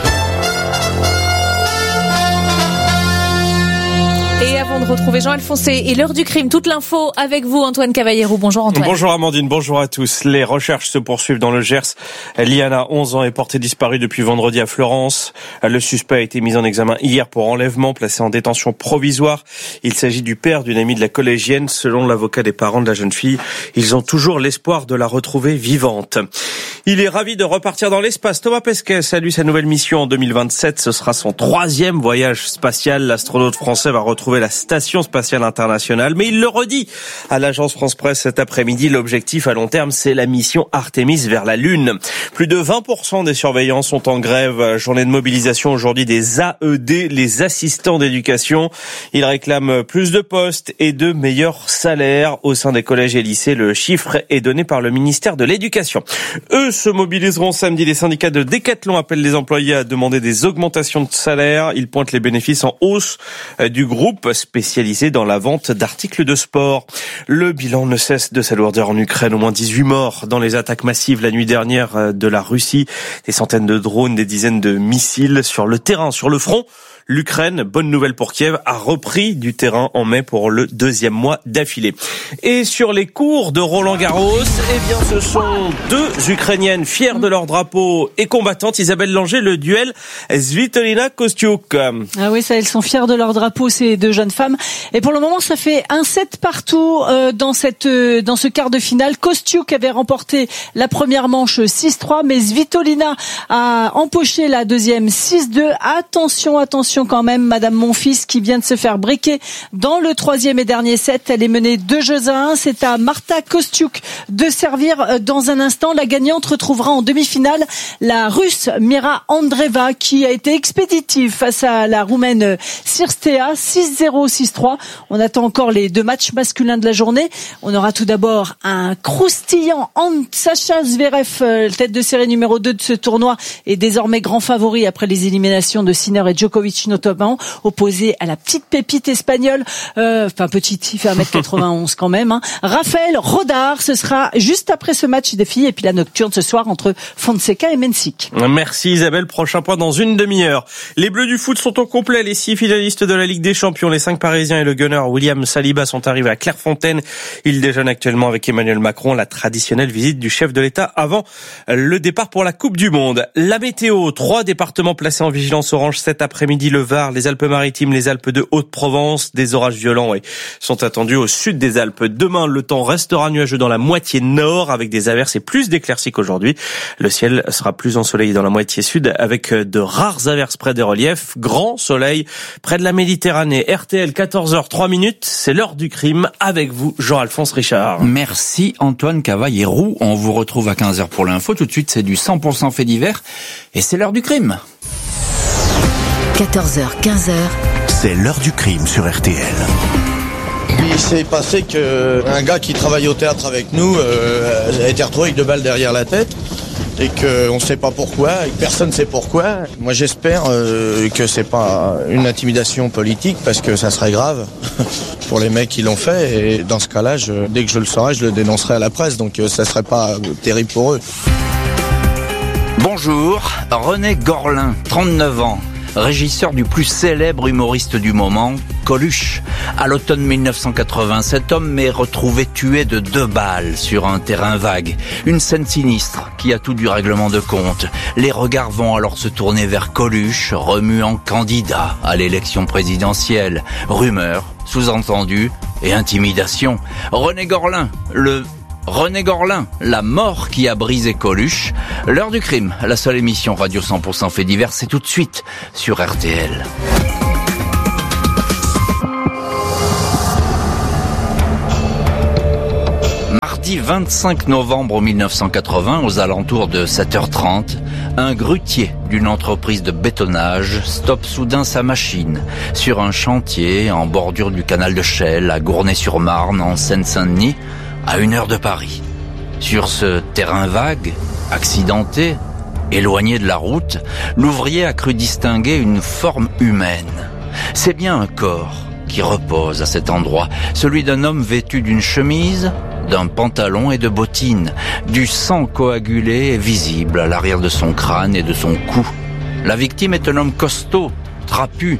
Et avant de retrouver Jean-Alphonse et l'heure du crime, toute l'info avec vous, Antoine Cavallero. Bonjour Antoine. Bonjour Amandine, bonjour à tous. Les recherches se poursuivent dans le Gers. Liana, 11 ans, est portée disparue depuis vendredi à Florence. Le suspect a été mis en examen hier pour enlèvement, placé en détention provisoire. Il s'agit du père d'une amie de la collégienne. Selon l'avocat des parents de la jeune fille, ils ont toujours l'espoir de la retrouver vivante. Il est ravi de repartir dans l'espace. Thomas Pesquet salue sa nouvelle mission en 2027. Ce sera son 3e voyage spatial. L'astronaute français va retrouver la Station spatiale internationale. Mais il le redit à l'agence France Presse cet après-midi. L'objectif à long terme, c'est la mission Artemis vers la Lune. Plus de 20% des surveillants sont en grève. Journée de mobilisation aujourd'hui des AED, les assistants d'éducation. Ils réclament plus de postes et de meilleurs salaires au sein des collèges et lycées. Le chiffre est donné par le ministère de l'Éducation. Eux se mobiliseront samedi. Les syndicats de Décathlon appellent les employés à demander des augmentations de salaire. Ils pointent les bénéfices en hausse du groupe spécialisé dans la vente d'articles de sport. Le bilan ne cesse de s'alourdir en Ukraine. Au moins 18 morts dans les attaques massives la nuit dernière de la Russie. Des centaines de drones, des dizaines de missiles sur le terrain, sur le front. L'Ukraine, bonne nouvelle pour Kiev, a repris du terrain en mai pour le 2e mois d'affilée. Et sur les cours de Roland-Garros, ce sont 2 Ukrainiennes fières de leur drapeau et combattantes. Isabelle Langer, le duel Svitolina Kostiuk. Ah oui, ça, elles sont fières de leur drapeau, ces 2 jeunes femmes. Et pour le moment, ça fait un set partout dans ce quart de finale. Kostiuk avait remporté la première manche 6-3, mais Svitolina a empoché la deuxième 6-2. Attention quand même, Madame Monfils qui vient de se faire briquer dans le 3e et dernier set. Elle est menée 2-1. C'est à Marta Kostiuk de servir dans un instant. La gagnante retrouvera en demi-finale la Russe Mira Andreeva qui a été expéditive face à la Roumaine Cirstea 6-0, 6-3. On attend encore les 2 matchs masculins de la journée. On aura tout d'abord un croustillant Sacha Zverev, tête de série numéro 2 de ce tournoi et désormais grand favori après les éliminations de Sinner et Djokovic notamment, opposé à la petite pépite espagnole, petite, il fait 1m91 quand même, Raphaël Rodard. Ce sera juste après ce match des filles et puis la nocturne ce soir entre Fonseca et Mensik. Merci Isabelle, prochain point dans une demi-heure. Les Bleus du foot sont au complet, les 6 finalistes de la Ligue des Champions, les 5 Parisiens et le gunner William Saliba sont arrivés à Clairefontaine. Ils déjeunent actuellement avec Emmanuel Macron, la traditionnelle visite du chef de l'État avant le départ pour la Coupe du Monde. La météo, 3 départements placés en vigilance orange cet après-midi, le Var, les Alpes-Maritimes, les Alpes de Haute-Provence. Des orages violents sont attendus au sud des Alpes. Demain, le temps restera nuageux dans la moitié nord avec des averses et plus d'éclaircies qu'aujourd'hui. Le ciel sera plus ensoleillé dans la moitié sud avec de rares averses près des reliefs. Grand soleil près de la Méditerranée. RTL, 14h03, c'est l'heure du crime avec vous, Jean-Alphonse Richard. Merci Antoine Cavallero. On vous retrouve à 15h pour l'info. Tout de suite, c'est du 100% fait divers et c'est l'heure du crime. 14h, 15h. C'est l'heure du crime sur RTL. Il s'est passé qu'un gars qui travaillait au théâtre avec nous a été retrouvé avec 2 balles derrière la tête et qu'on ne sait pas pourquoi, et que personne ne sait pourquoi. Moi j'espère que c'est pas une intimidation politique parce que ça serait grave pour les mecs qui l'ont fait et dans ce cas-là, dès que je le saurai, je le dénoncerai à la presse, donc ça serait pas terrible pour eux. Bonjour, René Gorlin, 39 ans. Régisseur du plus célèbre humoriste du moment, Coluche. À l'automne 1980, cet homme est retrouvé tué de 2 balles sur un terrain vague. Une scène sinistre qui a tout du règlement de compte. Les regards vont alors se tourner vers Coluche, remuant candidat à l'élection présidentielle. Rumeurs, sous-entendus et intimidation. René Gorlin, le René Gorlin, la mort qui a brisé Coluche. L'heure du crime, la seule émission radio 100% fait divers, c'est tout de suite sur RTL. Mardi 25 novembre 1980, aux alentours de 7h30, un grutier d'une entreprise de bétonnage stoppe soudain sa machine sur un chantier en bordure du canal de Chelles à Gournay-sur-Marne, en Seine-Saint-Denis, à 1 heure de Paris. Sur ce terrain vague, accidenté, éloigné de la route, l'ouvrier a cru distinguer une forme humaine. C'est bien un corps qui repose à cet endroit, celui d'un homme vêtu d'une chemise, d'un pantalon et de bottines. Du sang coagulé est visible à l'arrière de son crâne et de son cou. La victime est un homme costaud, trapu,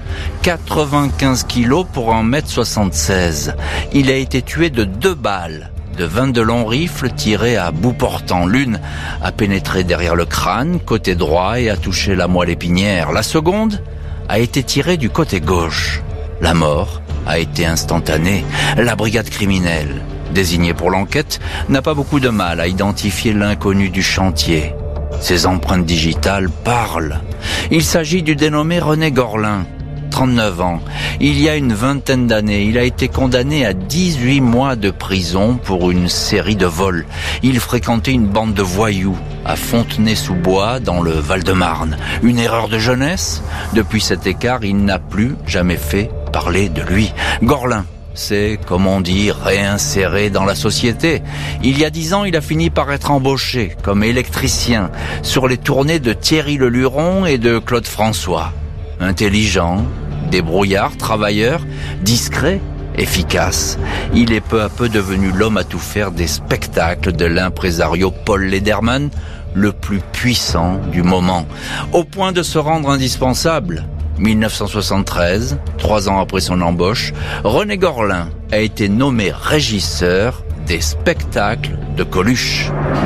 95 kilos pour 1m76. Il a été tué de 2 balles de 22 longs rifles tirés à bout portant. L'une a pénétré derrière le crâne, côté droit, et a touché la moelle épinière. La seconde a été tirée du côté gauche. La mort a été instantanée. La brigade criminelle, désignée pour l'enquête, n'a pas beaucoup de mal à identifier l'inconnu du chantier. Ses empreintes digitales parlent. Il s'agit du dénommé René Gorlin, 39 ans. Il y a une vingtaine d'années, il a été condamné à 18 mois de prison pour une série de vols. Il fréquentait une bande de voyous à Fontenay-sous-Bois, dans le Val-de-Marne. Une erreur de jeunesse? Depuis cet écart, il n'a plus jamais fait parler de lui. Gorlin s'est, comme on dit, réinséré dans la société. Il y a 10 ans, il a fini par être embauché comme électricien sur les tournées de Thierry Leluron et de Claude François. Intelligent, débrouillard, travailleur, discret, efficace. Il est peu à peu devenu l'homme à tout faire des spectacles de l'impresario Paul Lederman, le plus puissant du moment, au point de se rendre indispensable. 1973, 3 ans après son embauche, René Gorlin a été nommé régisseur des spectacles de Coluche.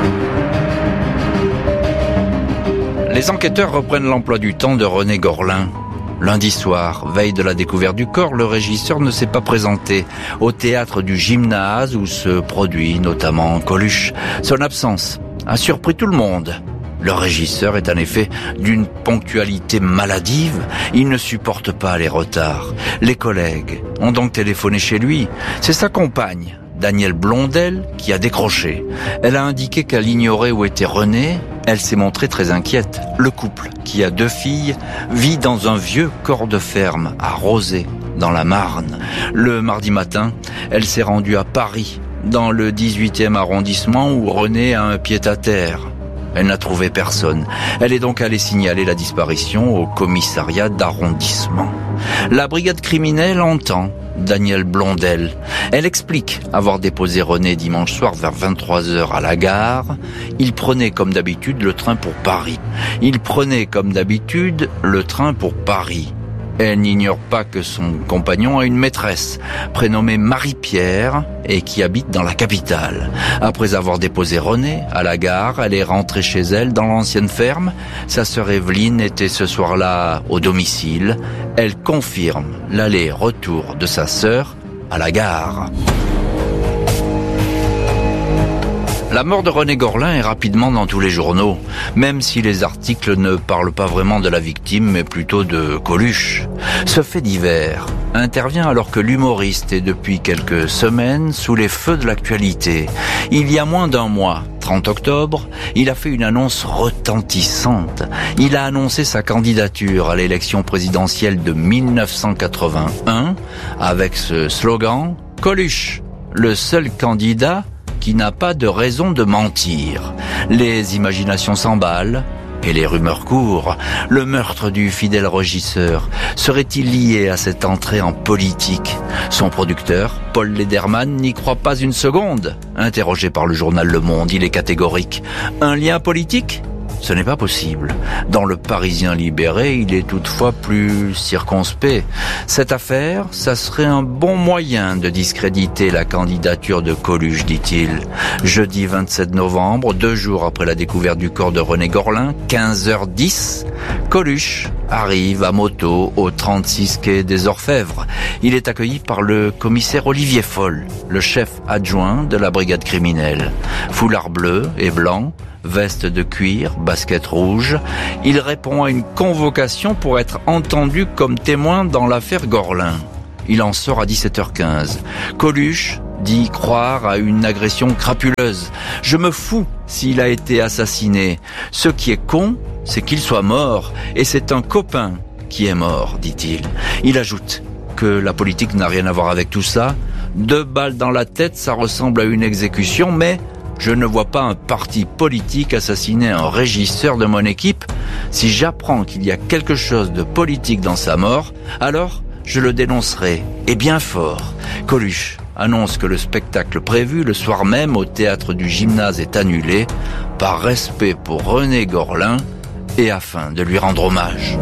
Les enquêteurs reprennent l'emploi du temps de René Gorlin. Lundi soir, veille de la découverte du corps, le régisseur ne s'est pas présenté au théâtre du Gymnase où se produit notamment Coluche. Son absence a surpris tout le monde. Le régisseur est en effet d'une ponctualité maladive. Il ne supporte pas les retards. Les collègues ont donc téléphoné chez lui. C'est sa compagne, Danielle Blondel, qui a décroché. Elle a indiqué qu'elle ignorait où était René. Elle s'est montrée très inquiète. Le couple, qui a 2 filles, vit dans un vieux corps de ferme à Rozay, dans la Marne. Le mardi matin, elle s'est rendue à Paris, dans le 18e arrondissement où René a un pied-à-terre. Elle n'a trouvé personne. Elle est donc allée signaler la disparition au commissariat d'arrondissement. La brigade criminelle entend Danielle Blondel. Elle explique avoir déposé René dimanche soir vers 23h à la gare. Il prenait comme d'habitude le train pour Paris. Elle n'ignore pas que son compagnon a une maîtresse, prénommée Marie-Pierre, et qui habite dans la capitale. Après avoir déposé René à la gare, elle est rentrée chez elle dans l'ancienne ferme. Sa sœur Evelyne était ce soir-là au domicile. Elle confirme l'aller-retour de sa sœur à la gare. La mort de René Gorlin est rapidement dans tous les journaux, même si les articles ne parlent pas vraiment de la victime, mais plutôt de Coluche. Ce fait divers intervient alors que l'humoriste est depuis quelques semaines sous les feux de l'actualité. Il y a moins d'1 mois, 30 octobre, il a fait une annonce retentissante. Il a annoncé sa candidature à l'élection présidentielle de 1981 avec ce slogan « Coluche, le seul candidat qui n'a pas de raison de mentir ». Les imaginations s'emballent et les rumeurs courent. Le meurtre du fidèle régisseur serait-il lié à cette entrée en politique? Son producteur, Paul Lederman, n'y croit pas une seconde. Interrogé par le journal Le Monde, il est catégorique. Un lien politique ? Ce n'est pas possible. Dans le Parisien libéré, il est toutefois plus circonspect. Cette affaire, ça serait un bon moyen de discréditer la candidature de Coluche, dit-il. Jeudi 27 novembre, 2 jours après la découverte du corps de René Gorlin, 15h10, Coluche arrive à moto au 36 quai des Orfèvres. Il est accueilli par le commissaire Olivier Foll, le chef adjoint de la brigade criminelle. Foulard bleu et blanc, veste de cuir, basket rouge. Il répond à une convocation pour être entendu comme témoin dans l'affaire Gorlin. Il en sort à 17h15. Coluche dit croire à une agression crapuleuse. Je me fous s'il a été assassiné. Ce qui est con, c'est qu'il soit mort. Et c'est un copain qui est mort, dit-il. Il ajoute que la politique n'a rien à voir avec tout ça. 2 balles dans la tête, ça ressemble à une exécution, mais je ne vois pas un parti politique assassiner un régisseur de mon équipe. Si j'apprends qu'il y a quelque chose de politique dans sa mort, alors je le dénoncerai, et bien fort. Coluche annonce que le spectacle prévu le soir même au théâtre du Gymnase est annulé, par respect pour René Gorlin et afin de lui rendre hommage.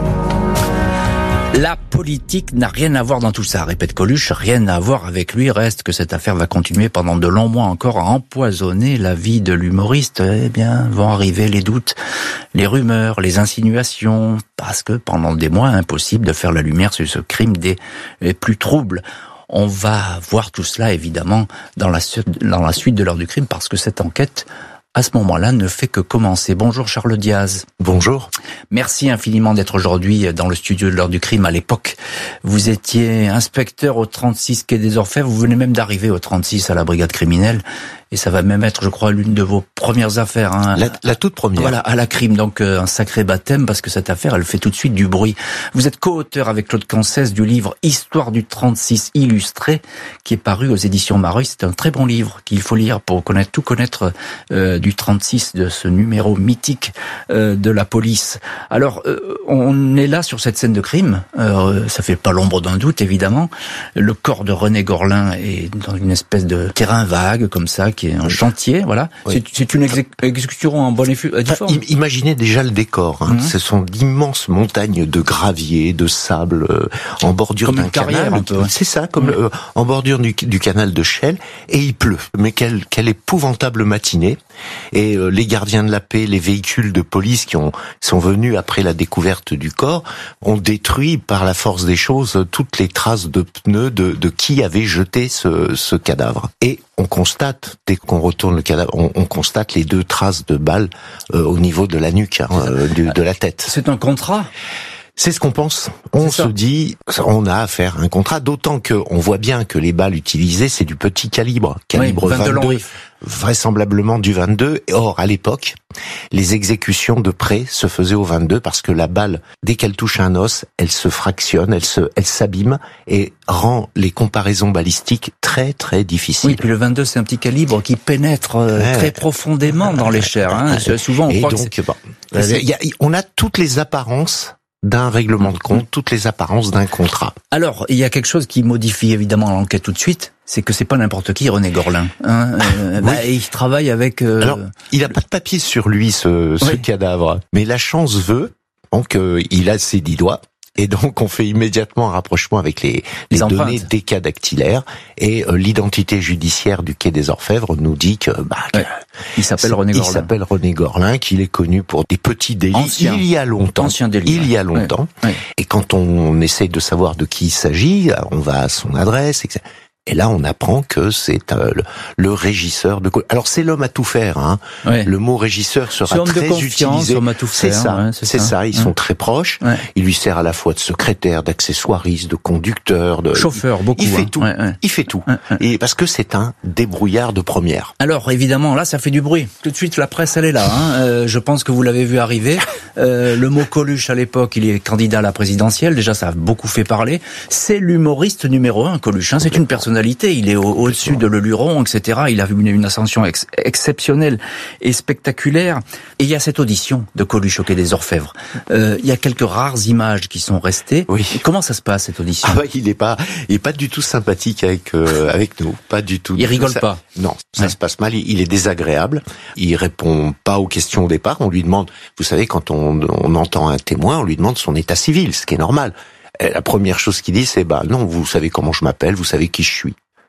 La politique n'a rien à voir dans tout ça, répète Coluche, rien à voir avec lui. Reste que cette affaire va continuer pendant de longs mois encore à empoisonner la vie de l'humoriste. Eh bien, vont arriver les doutes, les rumeurs, les insinuations, parce que pendant des mois, impossible de faire la lumière sur ce crime des plus troubles. On va voir tout cela, évidemment, dans la suite de l'heure du crime, parce que cette enquête, à ce moment-là, ne fait que commencer. Bonjour Charles Diaz. Bonjour. Merci infiniment d'être aujourd'hui dans le studio de l'heure du crime. À l'époque, vous étiez inspecteur au 36 quai des Orfèvres. Vous venez même d'arriver au 36 à la brigade criminelle. Et ça va même être, je crois, l'une de vos premières affaires. Hein. La toute première. Voilà, à la crime. Donc, un sacré baptême, parce que cette affaire, elle fait tout de suite du bruit. Vous êtes co-auteur avec Claude Cancès du livre Histoire du 36 illustré, qui est paru aux éditions Mareuil. C'est un très bon livre qu'il faut lire pour tout connaître du 36, de ce numéro mythique de la police. Alors, on est là sur cette scène de crime. Ça fait pas l'ombre d'un doute, évidemment. Le corps de René Gorlin est dans une espèce de terrain vague, comme ça, qui est un chantier, voilà. Oui. C'est une exécution en bonne et due forme. Imaginez déjà le décor. Hein. Ce sont d'immenses montagnes de gravier, de sable, en bordure d'un canal. C'est ça, comme en bordure du canal de Chelles. Et il pleut. Mais quelle épouvantable matinée. Et les gardiens de la paix, les véhicules de police qui sont venus après la découverte du corps, ont détruit par la force des choses toutes les traces de pneus de qui avait jeté ce cadavre. Et on constate, dès qu'on retourne le cadavre, on constate les 2 traces de balles au niveau de la nuque, de la tête. C'est un contrat ? C'est ce qu'on pense. On se dit, on a affaire à un contrat, d'autant que on voit bien que les balles utilisées, c'est du petit calibre 22, vraisemblablement du 22. Or, à l'époque, les exécutions de près se faisaient au 22 parce que la balle, dès qu'elle touche un os, elle se fractionne, elle s'abîme et rend les comparaisons balistiques très très difficiles. Oui, puis le 22, c'est un petit calibre qui pénètre très profondément dans les chairs. Hein. Souvent, on croit on a toutes les apparences d'un règlement de compte, toutes les apparences d'un contrat. Alors, il y a quelque chose qui modifie évidemment l'enquête tout de suite, c'est que c'est pas n'importe qui, René Gorlin. Hein, il travaille avec... Alors, il n'a pas de papier sur lui, ce cadavre, mais la chance veut, donc il a ses 10 doigts, et donc on fait immédiatement un rapprochement avec les données des cas dactylaires, et l'identité judiciaire du quai des Orfèvres nous dit que... il s'appelle René Gorlin. Il s'appelle René Gorlin, qu'il est connu pour des petits délits il y a longtemps. Et quand on essaye de savoir de qui il s'agit, on va à son adresse, etc. Et là, on apprend que c'est le régisseur de... Alors, c'est l'homme à tout faire. Hein. Le mot régisseur sera très utilisé. Homme à tout faire, c'est ça. Ils sont très proches. Il lui sert à la fois de secrétaire, d'accessoiriste, de conducteur, de chauffeur. Beaucoup. Il fait tout. Il fait tout. Et parce que c'est un débrouillard de première. Alors, évidemment, là, ça fait du bruit. Tout de suite, la presse, elle est là. Hein. Je pense que vous l'avez vu arriver. Le mot Coluche, à l'époque, il est candidat à la présidentielle. Déjà, ça a beaucoup fait parler. C'est l'humoriste numéro 1, Coluche. Hein. C'est une personne. Il est au-dessus de Leluron, etc. Il a eu une ascension exceptionnelle et spectaculaire. Et il y a cette audition de Coluche au quai des Orfèvres. Il y a quelques rares images qui sont restées. Oui. Comment ça se passe, cette audition ? Il est pas du tout sympathique avec nous. Pas du tout. Il rigole pas. Non, ça se passe mal. Il est désagréable. Il répond pas aux questions au départ. On lui demande, vous savez, quand on entend un témoin, on lui demande son état civil, ce qui est normal. La première chose qu'il dit, c'est non, vous savez comment je m'appelle, vous savez qui je suis.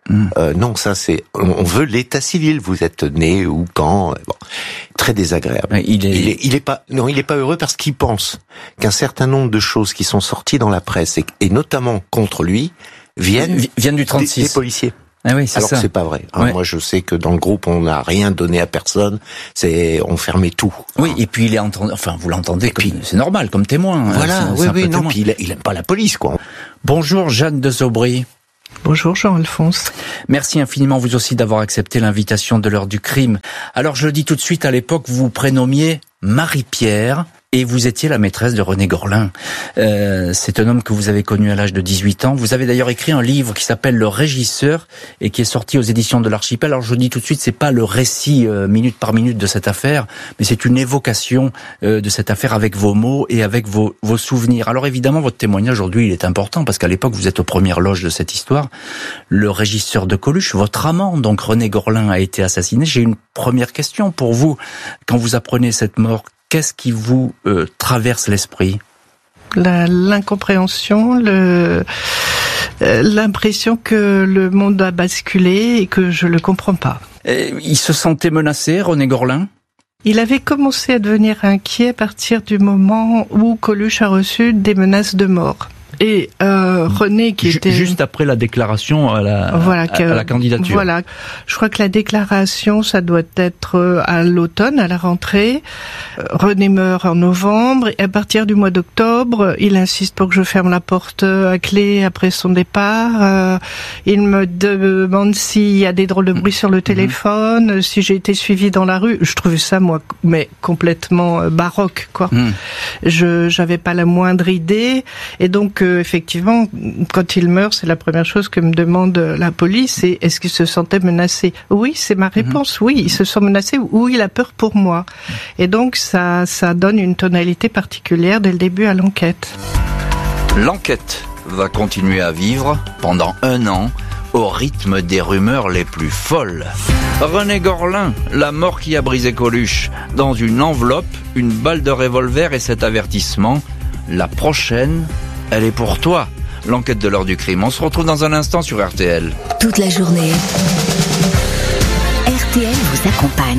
Non, ça c'est, on veut l'état civil. Vous êtes né ou quand, bon, très désagréable. Il est pas heureux parce qu'il pense qu'un certain nombre de choses qui sont sorties dans la presse et notamment contre lui viennent du 36 des policiers. Ah oui, c'est alors ça. que c'est pas vrai. Ouais. Moi, je sais que dans le groupe, on n'a rien donné à personne. On fermait tout. Oui, et puis il est entendu. Enfin, vous l'entendez. C'est normal, comme témoin. Voilà. Oui. Non, puis il aime pas la police, quoi. Bonjour, Jeanne de Zobry. Bonjour Jean-Alphonse. Merci infiniment vous aussi d'avoir accepté l'invitation de l'heure du crime. Alors je le dis tout de suite, à l'époque vous vous prénommiez Marie-Pierre et vous étiez la maîtresse de René Gorlin. C'est un homme que vous avez connu à l'âge de 18 ans. Vous avez d'ailleurs écrit un livre qui s'appelle Le Régisseur et qui est sorti aux éditions de l'Archipel. Alors je dis tout de suite, c'est pas le récit minute par minute de cette affaire, mais c'est une évocation de cette affaire avec vos mots et avec vos souvenirs. Alors évidemment, votre témoignage aujourd'hui, il est important parce qu'à l'époque, vous êtes aux premières loges de cette histoire. Le régisseur de Coluche, votre amant, donc René Gorlin, a été assassiné. J'ai une première question pour vous. Quand vous apprenez cette mort, qu'est-ce qui vous traverse l'esprit ? L'incompréhension, l'impression que le monde a basculé et que je le comprends pas. Il se sentait menacé, René Gorlin ? Il avait commencé à devenir inquiet à partir du moment où Coluche a reçu des menaces de mort. Et René qui était juste après la déclaration à la candidature. Voilà, je crois que la déclaration ça doit être à l'automne, à la rentrée. René meurt en novembre et à partir du mois d'octobre, il insiste pour que je ferme la porte à clé après son départ. Il me demande s'il y a des drôles de bruit sur le téléphone, si j'ai été suivie dans la rue. Je trouvais ça moi mais complètement baroque quoi. J'avais pas la moindre idée et donc effectivement, quand il meurt, c'est la première chose que me demande la police, c'est est-ce qu'il se sentait menacé ? Oui, c'est ma réponse, oui, il se sent menacé ou il a peur pour moi. Et donc ça donne une tonalité particulière dès le début à l'enquête. L'enquête va continuer à vivre pendant 1 an au rythme des rumeurs les plus folles. René Gorlin, la mort qui a brisé Coluche, dans une enveloppe, une balle de revolver et cet avertissement, la prochaine, elle est pour toi. L'enquête de l'heure du crime. On se retrouve dans un instant sur RTL. Toute la journée, RTL vous accompagne.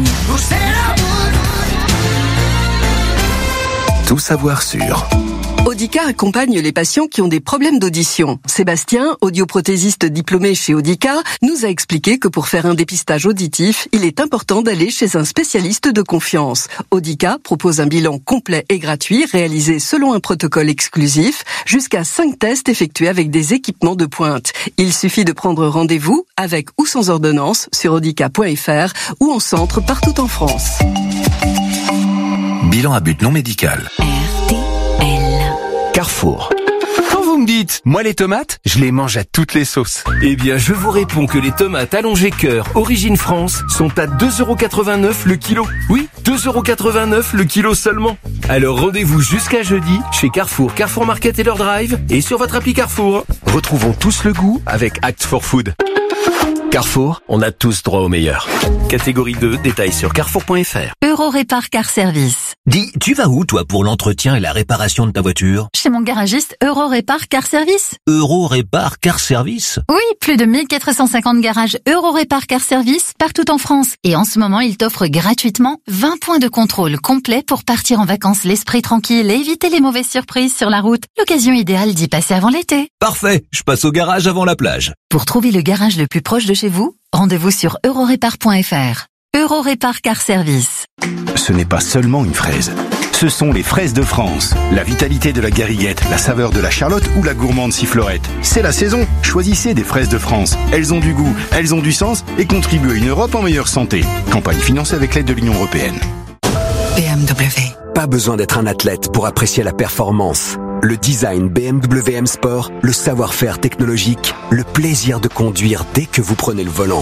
Tout savoir sur... Audica accompagne les patients qui ont des problèmes d'audition. Sébastien, audioprothésiste diplômé chez Audica, nous a expliqué que pour faire un dépistage auditif, il est important d'aller chez un spécialiste de confiance. Audica propose un bilan complet et gratuit réalisé selon un protocole exclusif, jusqu'à 5 tests effectués avec des équipements de pointe. Il suffit de prendre rendez-vous avec ou sans ordonnance sur audica.fr ou en centre partout en France. Bilan à but non médical. Carrefour. Quand vous me dites, moi les tomates, je les mange à toutes les sauces. Eh bien, je vous réponds que les tomates allongées cœur Origine France sont à 2,89€ le kilo. Oui, 2,89€ le kilo seulement. Alors rendez-vous jusqu'à jeudi chez Carrefour, Carrefour Market et leur drive et sur votre appli Carrefour. Retrouvons tous le goût avec Act for Food. Carrefour, on a tous droit au meilleur. Catégorie 2, détails sur carrefour.fr. Eurorépar Car Service. Dis, tu vas où toi pour l'entretien et la réparation de ta voiture ? Chez mon garagiste Eurorépar Car Service. Eurorépar Car Service ? Oui, plus de 1450 garages Eurorépar Car Service partout en France. Et en ce moment, il t'offre gratuitement 20 points de contrôle complets pour partir en vacances l'esprit tranquille et éviter les mauvaises surprises sur la route. L'occasion idéale d'y passer avant l'été. Parfait, je passe au garage avant la plage. Pour trouver le garage le plus proche de chez vous, rendez-vous sur eurorépar.fr. Eurorépar Car Service. Ce n'est pas seulement une fraise. Ce sont les fraises de France. La vitalité de la gariguette, la saveur de la charlotte ou la gourmande sifflorette. C'est la saison. Choisissez des fraises de France. Elles ont du goût, elles ont du sens et contribuent à une Europe en meilleure santé. Campagne financée avec l'aide de l'Union européenne. BMW. Pas besoin d'être un athlète pour apprécier la performance. Le design BMW M Sport, le savoir-faire technologique, le plaisir de conduire dès que vous prenez le volant.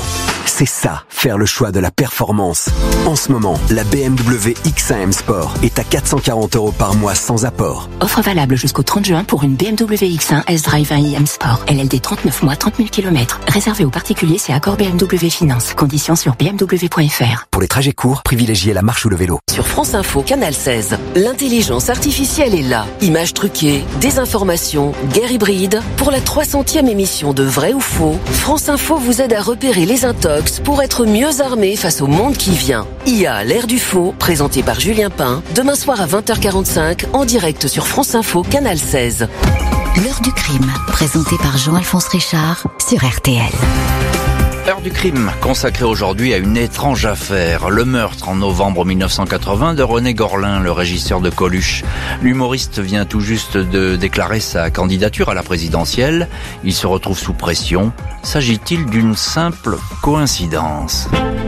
C'est ça, faire le choix de la performance. En ce moment, la BMW X1 M Sport est à 440 € par mois sans apport. Offre valable jusqu'au 30 juin pour une BMW X1 S-Drive 1i M Sport. LLD 39 mois, 30 000 km. Réservé aux particuliers, c'est accord BMW Finance. Conditions sur bmw.fr. Pour les trajets courts, privilégiez la marche ou le vélo. Sur France Info, Canal 16, l'intelligence artificielle est là. Images truquées, désinformation, guerre hybride. Pour la 300e émission de Vrai ou Faux, France Info vous aide à repérer les intox pour être mieux armé face au monde qui vient. IA, l'ère du faux, présenté par Julien Pain, demain soir à 20h45, en direct sur France Info, Canal 16. L'heure du crime, présenté par Jean-Alphonse Richard sur RTL. Heure du crime, consacrée aujourd'hui à une étrange affaire, le meurtre en novembre 1980 de René Gorlin, le régisseur de Coluche. L'humoriste vient tout juste de déclarer sa candidature à la présidentielle. Il se retrouve sous pression. S'agit-il d'une simple coïncidence ?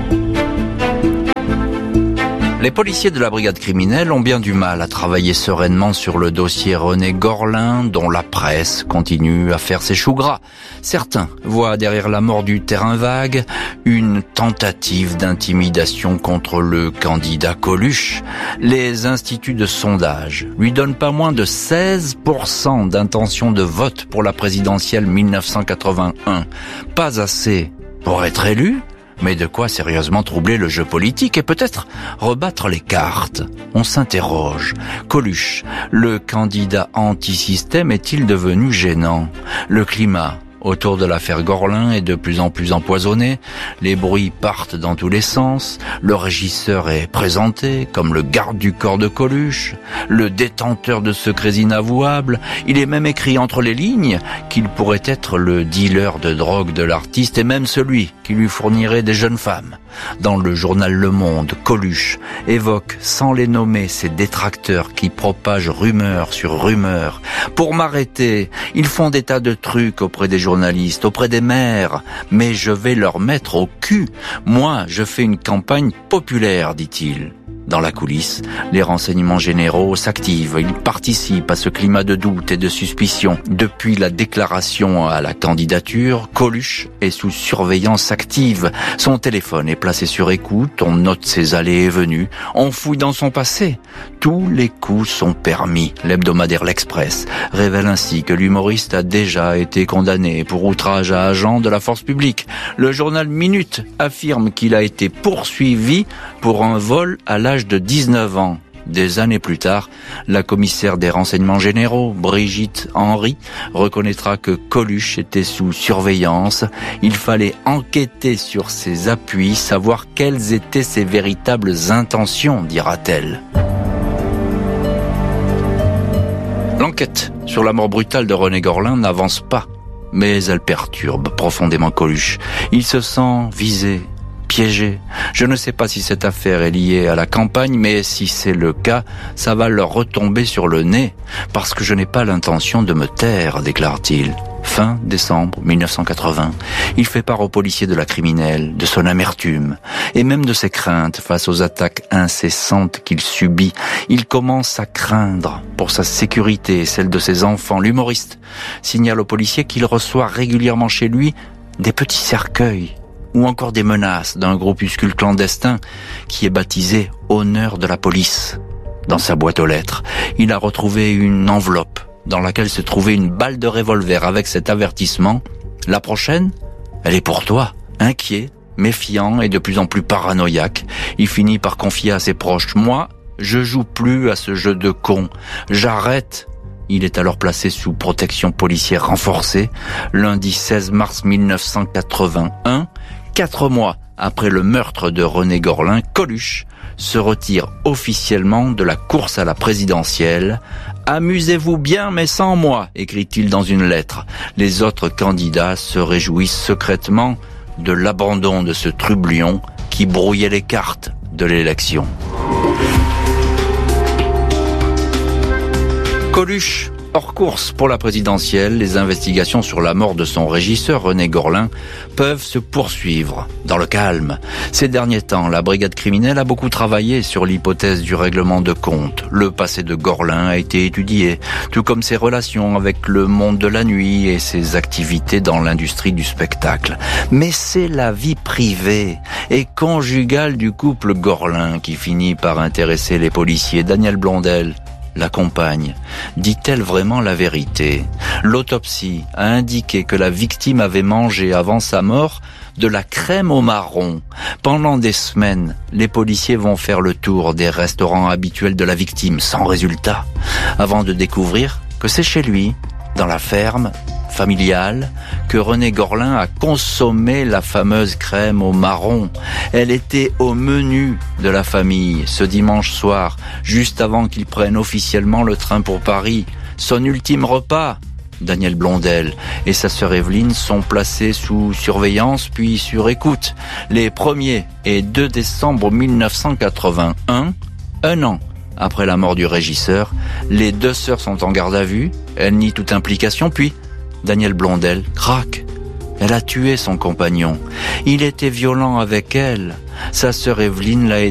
Les policiers de la brigade criminelle ont bien du mal à travailler sereinement sur le dossier René Gorlin, dont la presse continue à faire ses choux gras. Certains voient derrière la mort du terrain vague une tentative d'intimidation contre le candidat Coluche. Les instituts de sondage lui donnent pas moins de 16% d'intention de vote pour la présidentielle 1981. Pas assez pour être élu, mais de quoi sérieusement troubler le jeu politique et peut-être rebattre les cartes. On s'interroge. Coluche, le candidat anti-système, est-il devenu gênant ? Le climat autour de l'affaire Gorlin est de plus en plus empoisonné. Les bruits partent dans tous les sens. Le régisseur est présenté comme le garde du corps de Coluche, le détenteur de secrets inavouables. Il est même écrit entre les lignes qu'il pourrait être le dealer de drogue de l'artiste et même celui qui lui fournirait des jeunes femmes. Dans le journal Le Monde, Coluche évoque sans les nommer ses détracteurs qui propagent rumeur sur rumeur. Pour m'arrêter, ils font des tas de trucs auprès des journalistes, auprès des maires, mais je vais leur mettre au cul. Moi, je fais une campagne populaire, dit-il. Dans la coulisse, les renseignements généraux s'activent. Ils participent à ce climat de doute et de suspicion. Depuis la déclaration à la candidature, Coluche est sous surveillance active. Son téléphone est placé sur écoute, on note ses allées et venues, on fouille dans son passé. Tous les coups sont permis. L'hebdomadaire L'Express révèle ainsi que l'humoriste a déjà été condamné pour outrage à agent de la force publique. Le journal Minute affirme qu'il a été poursuivi pour un vol à l'âge de 19 ans. Des années plus tard, la commissaire des renseignements généraux, Brigitte Henry, reconnaîtra que Coluche était sous surveillance. Il fallait enquêter sur ses appuis, savoir quelles étaient ses véritables intentions, dira-t-elle. L'enquête sur la mort brutale de René Gorlin n'avance pas, mais elle perturbe profondément Coluche. Il se sent visé, piégé. Je ne sais pas si cette affaire est liée à la campagne, mais si c'est le cas, ça va leur retomber sur le nez, parce que je n'ai pas l'intention de me taire, déclare-t-il. Fin décembre 1980, il fait part aux policiers de la criminelle, de son amertume, et même de ses craintes face aux attaques incessantes qu'il subit. Il commence à craindre pour sa sécurité et celle de ses enfants. L'humoriste signale aux policiers qu'il reçoit régulièrement chez lui des petits cercueils ou encore des menaces d'un groupuscule clandestin qui est baptisé Honneur de la police. Dans sa boîte aux lettres, il a retrouvé une enveloppe dans laquelle se trouvait une balle de revolver avec cet avertissement: la prochaine, elle est pour toi. Inquiet, méfiant et de plus en plus paranoïaque, il finit par confier à ses proches: moi, je joue plus à ce jeu de con, j'arrête. Il est alors placé sous protection policière renforcée. Lundi 16 mars 1981, 4 mois après le meurtre de René Gorlin, Coluche se retire officiellement de la course à la présidentielle. « Amusez-vous bien, mais sans moi », écrit-il dans une lettre. Les autres candidats se réjouissent secrètement de l'abandon de ce trublion qui brouillait les cartes de l'élection. Coluche Hors course pour la présidentielle, les investigations sur la mort de son régisseur René Gorlin peuvent se poursuivre dans le calme. Ces derniers temps, la brigade criminelle a beaucoup travaillé sur l'hypothèse du règlement de compte. Le passé de Gorlin a été étudié, tout comme ses relations avec le monde de la nuit et ses activités dans l'industrie du spectacle. Mais c'est la vie privée et conjugale du couple Gorlin qui finit par intéresser les policiers. Danielle Blondel, la compagne, dit-elle vraiment la vérité? L'autopsie a indiqué que la victime avait mangé avant sa mort de la crème au marron. Pendant des semaines, les policiers vont faire le tour des restaurants habituels de la victime, sans résultat, avant de découvrir que c'est chez lui, dans la ferme familiale, que René Gorlin a consommé la fameuse crème au marron. Elle était au menu de la famille ce dimanche soir, juste avant qu'il prenne officiellement le train pour Paris. Son ultime repas, Danielle Blondel et sa sœur Evelyne sont placés sous surveillance puis sur écoute. Les 1er et 2 décembre 1981, un an après la mort du régisseur, les 2 sœurs sont en garde à vue. Elles nient toute implication, puis Danielle Blondel craque. Elle a tué son compagnon. Il était violent avec elle. Sa sœur Evelyne l'a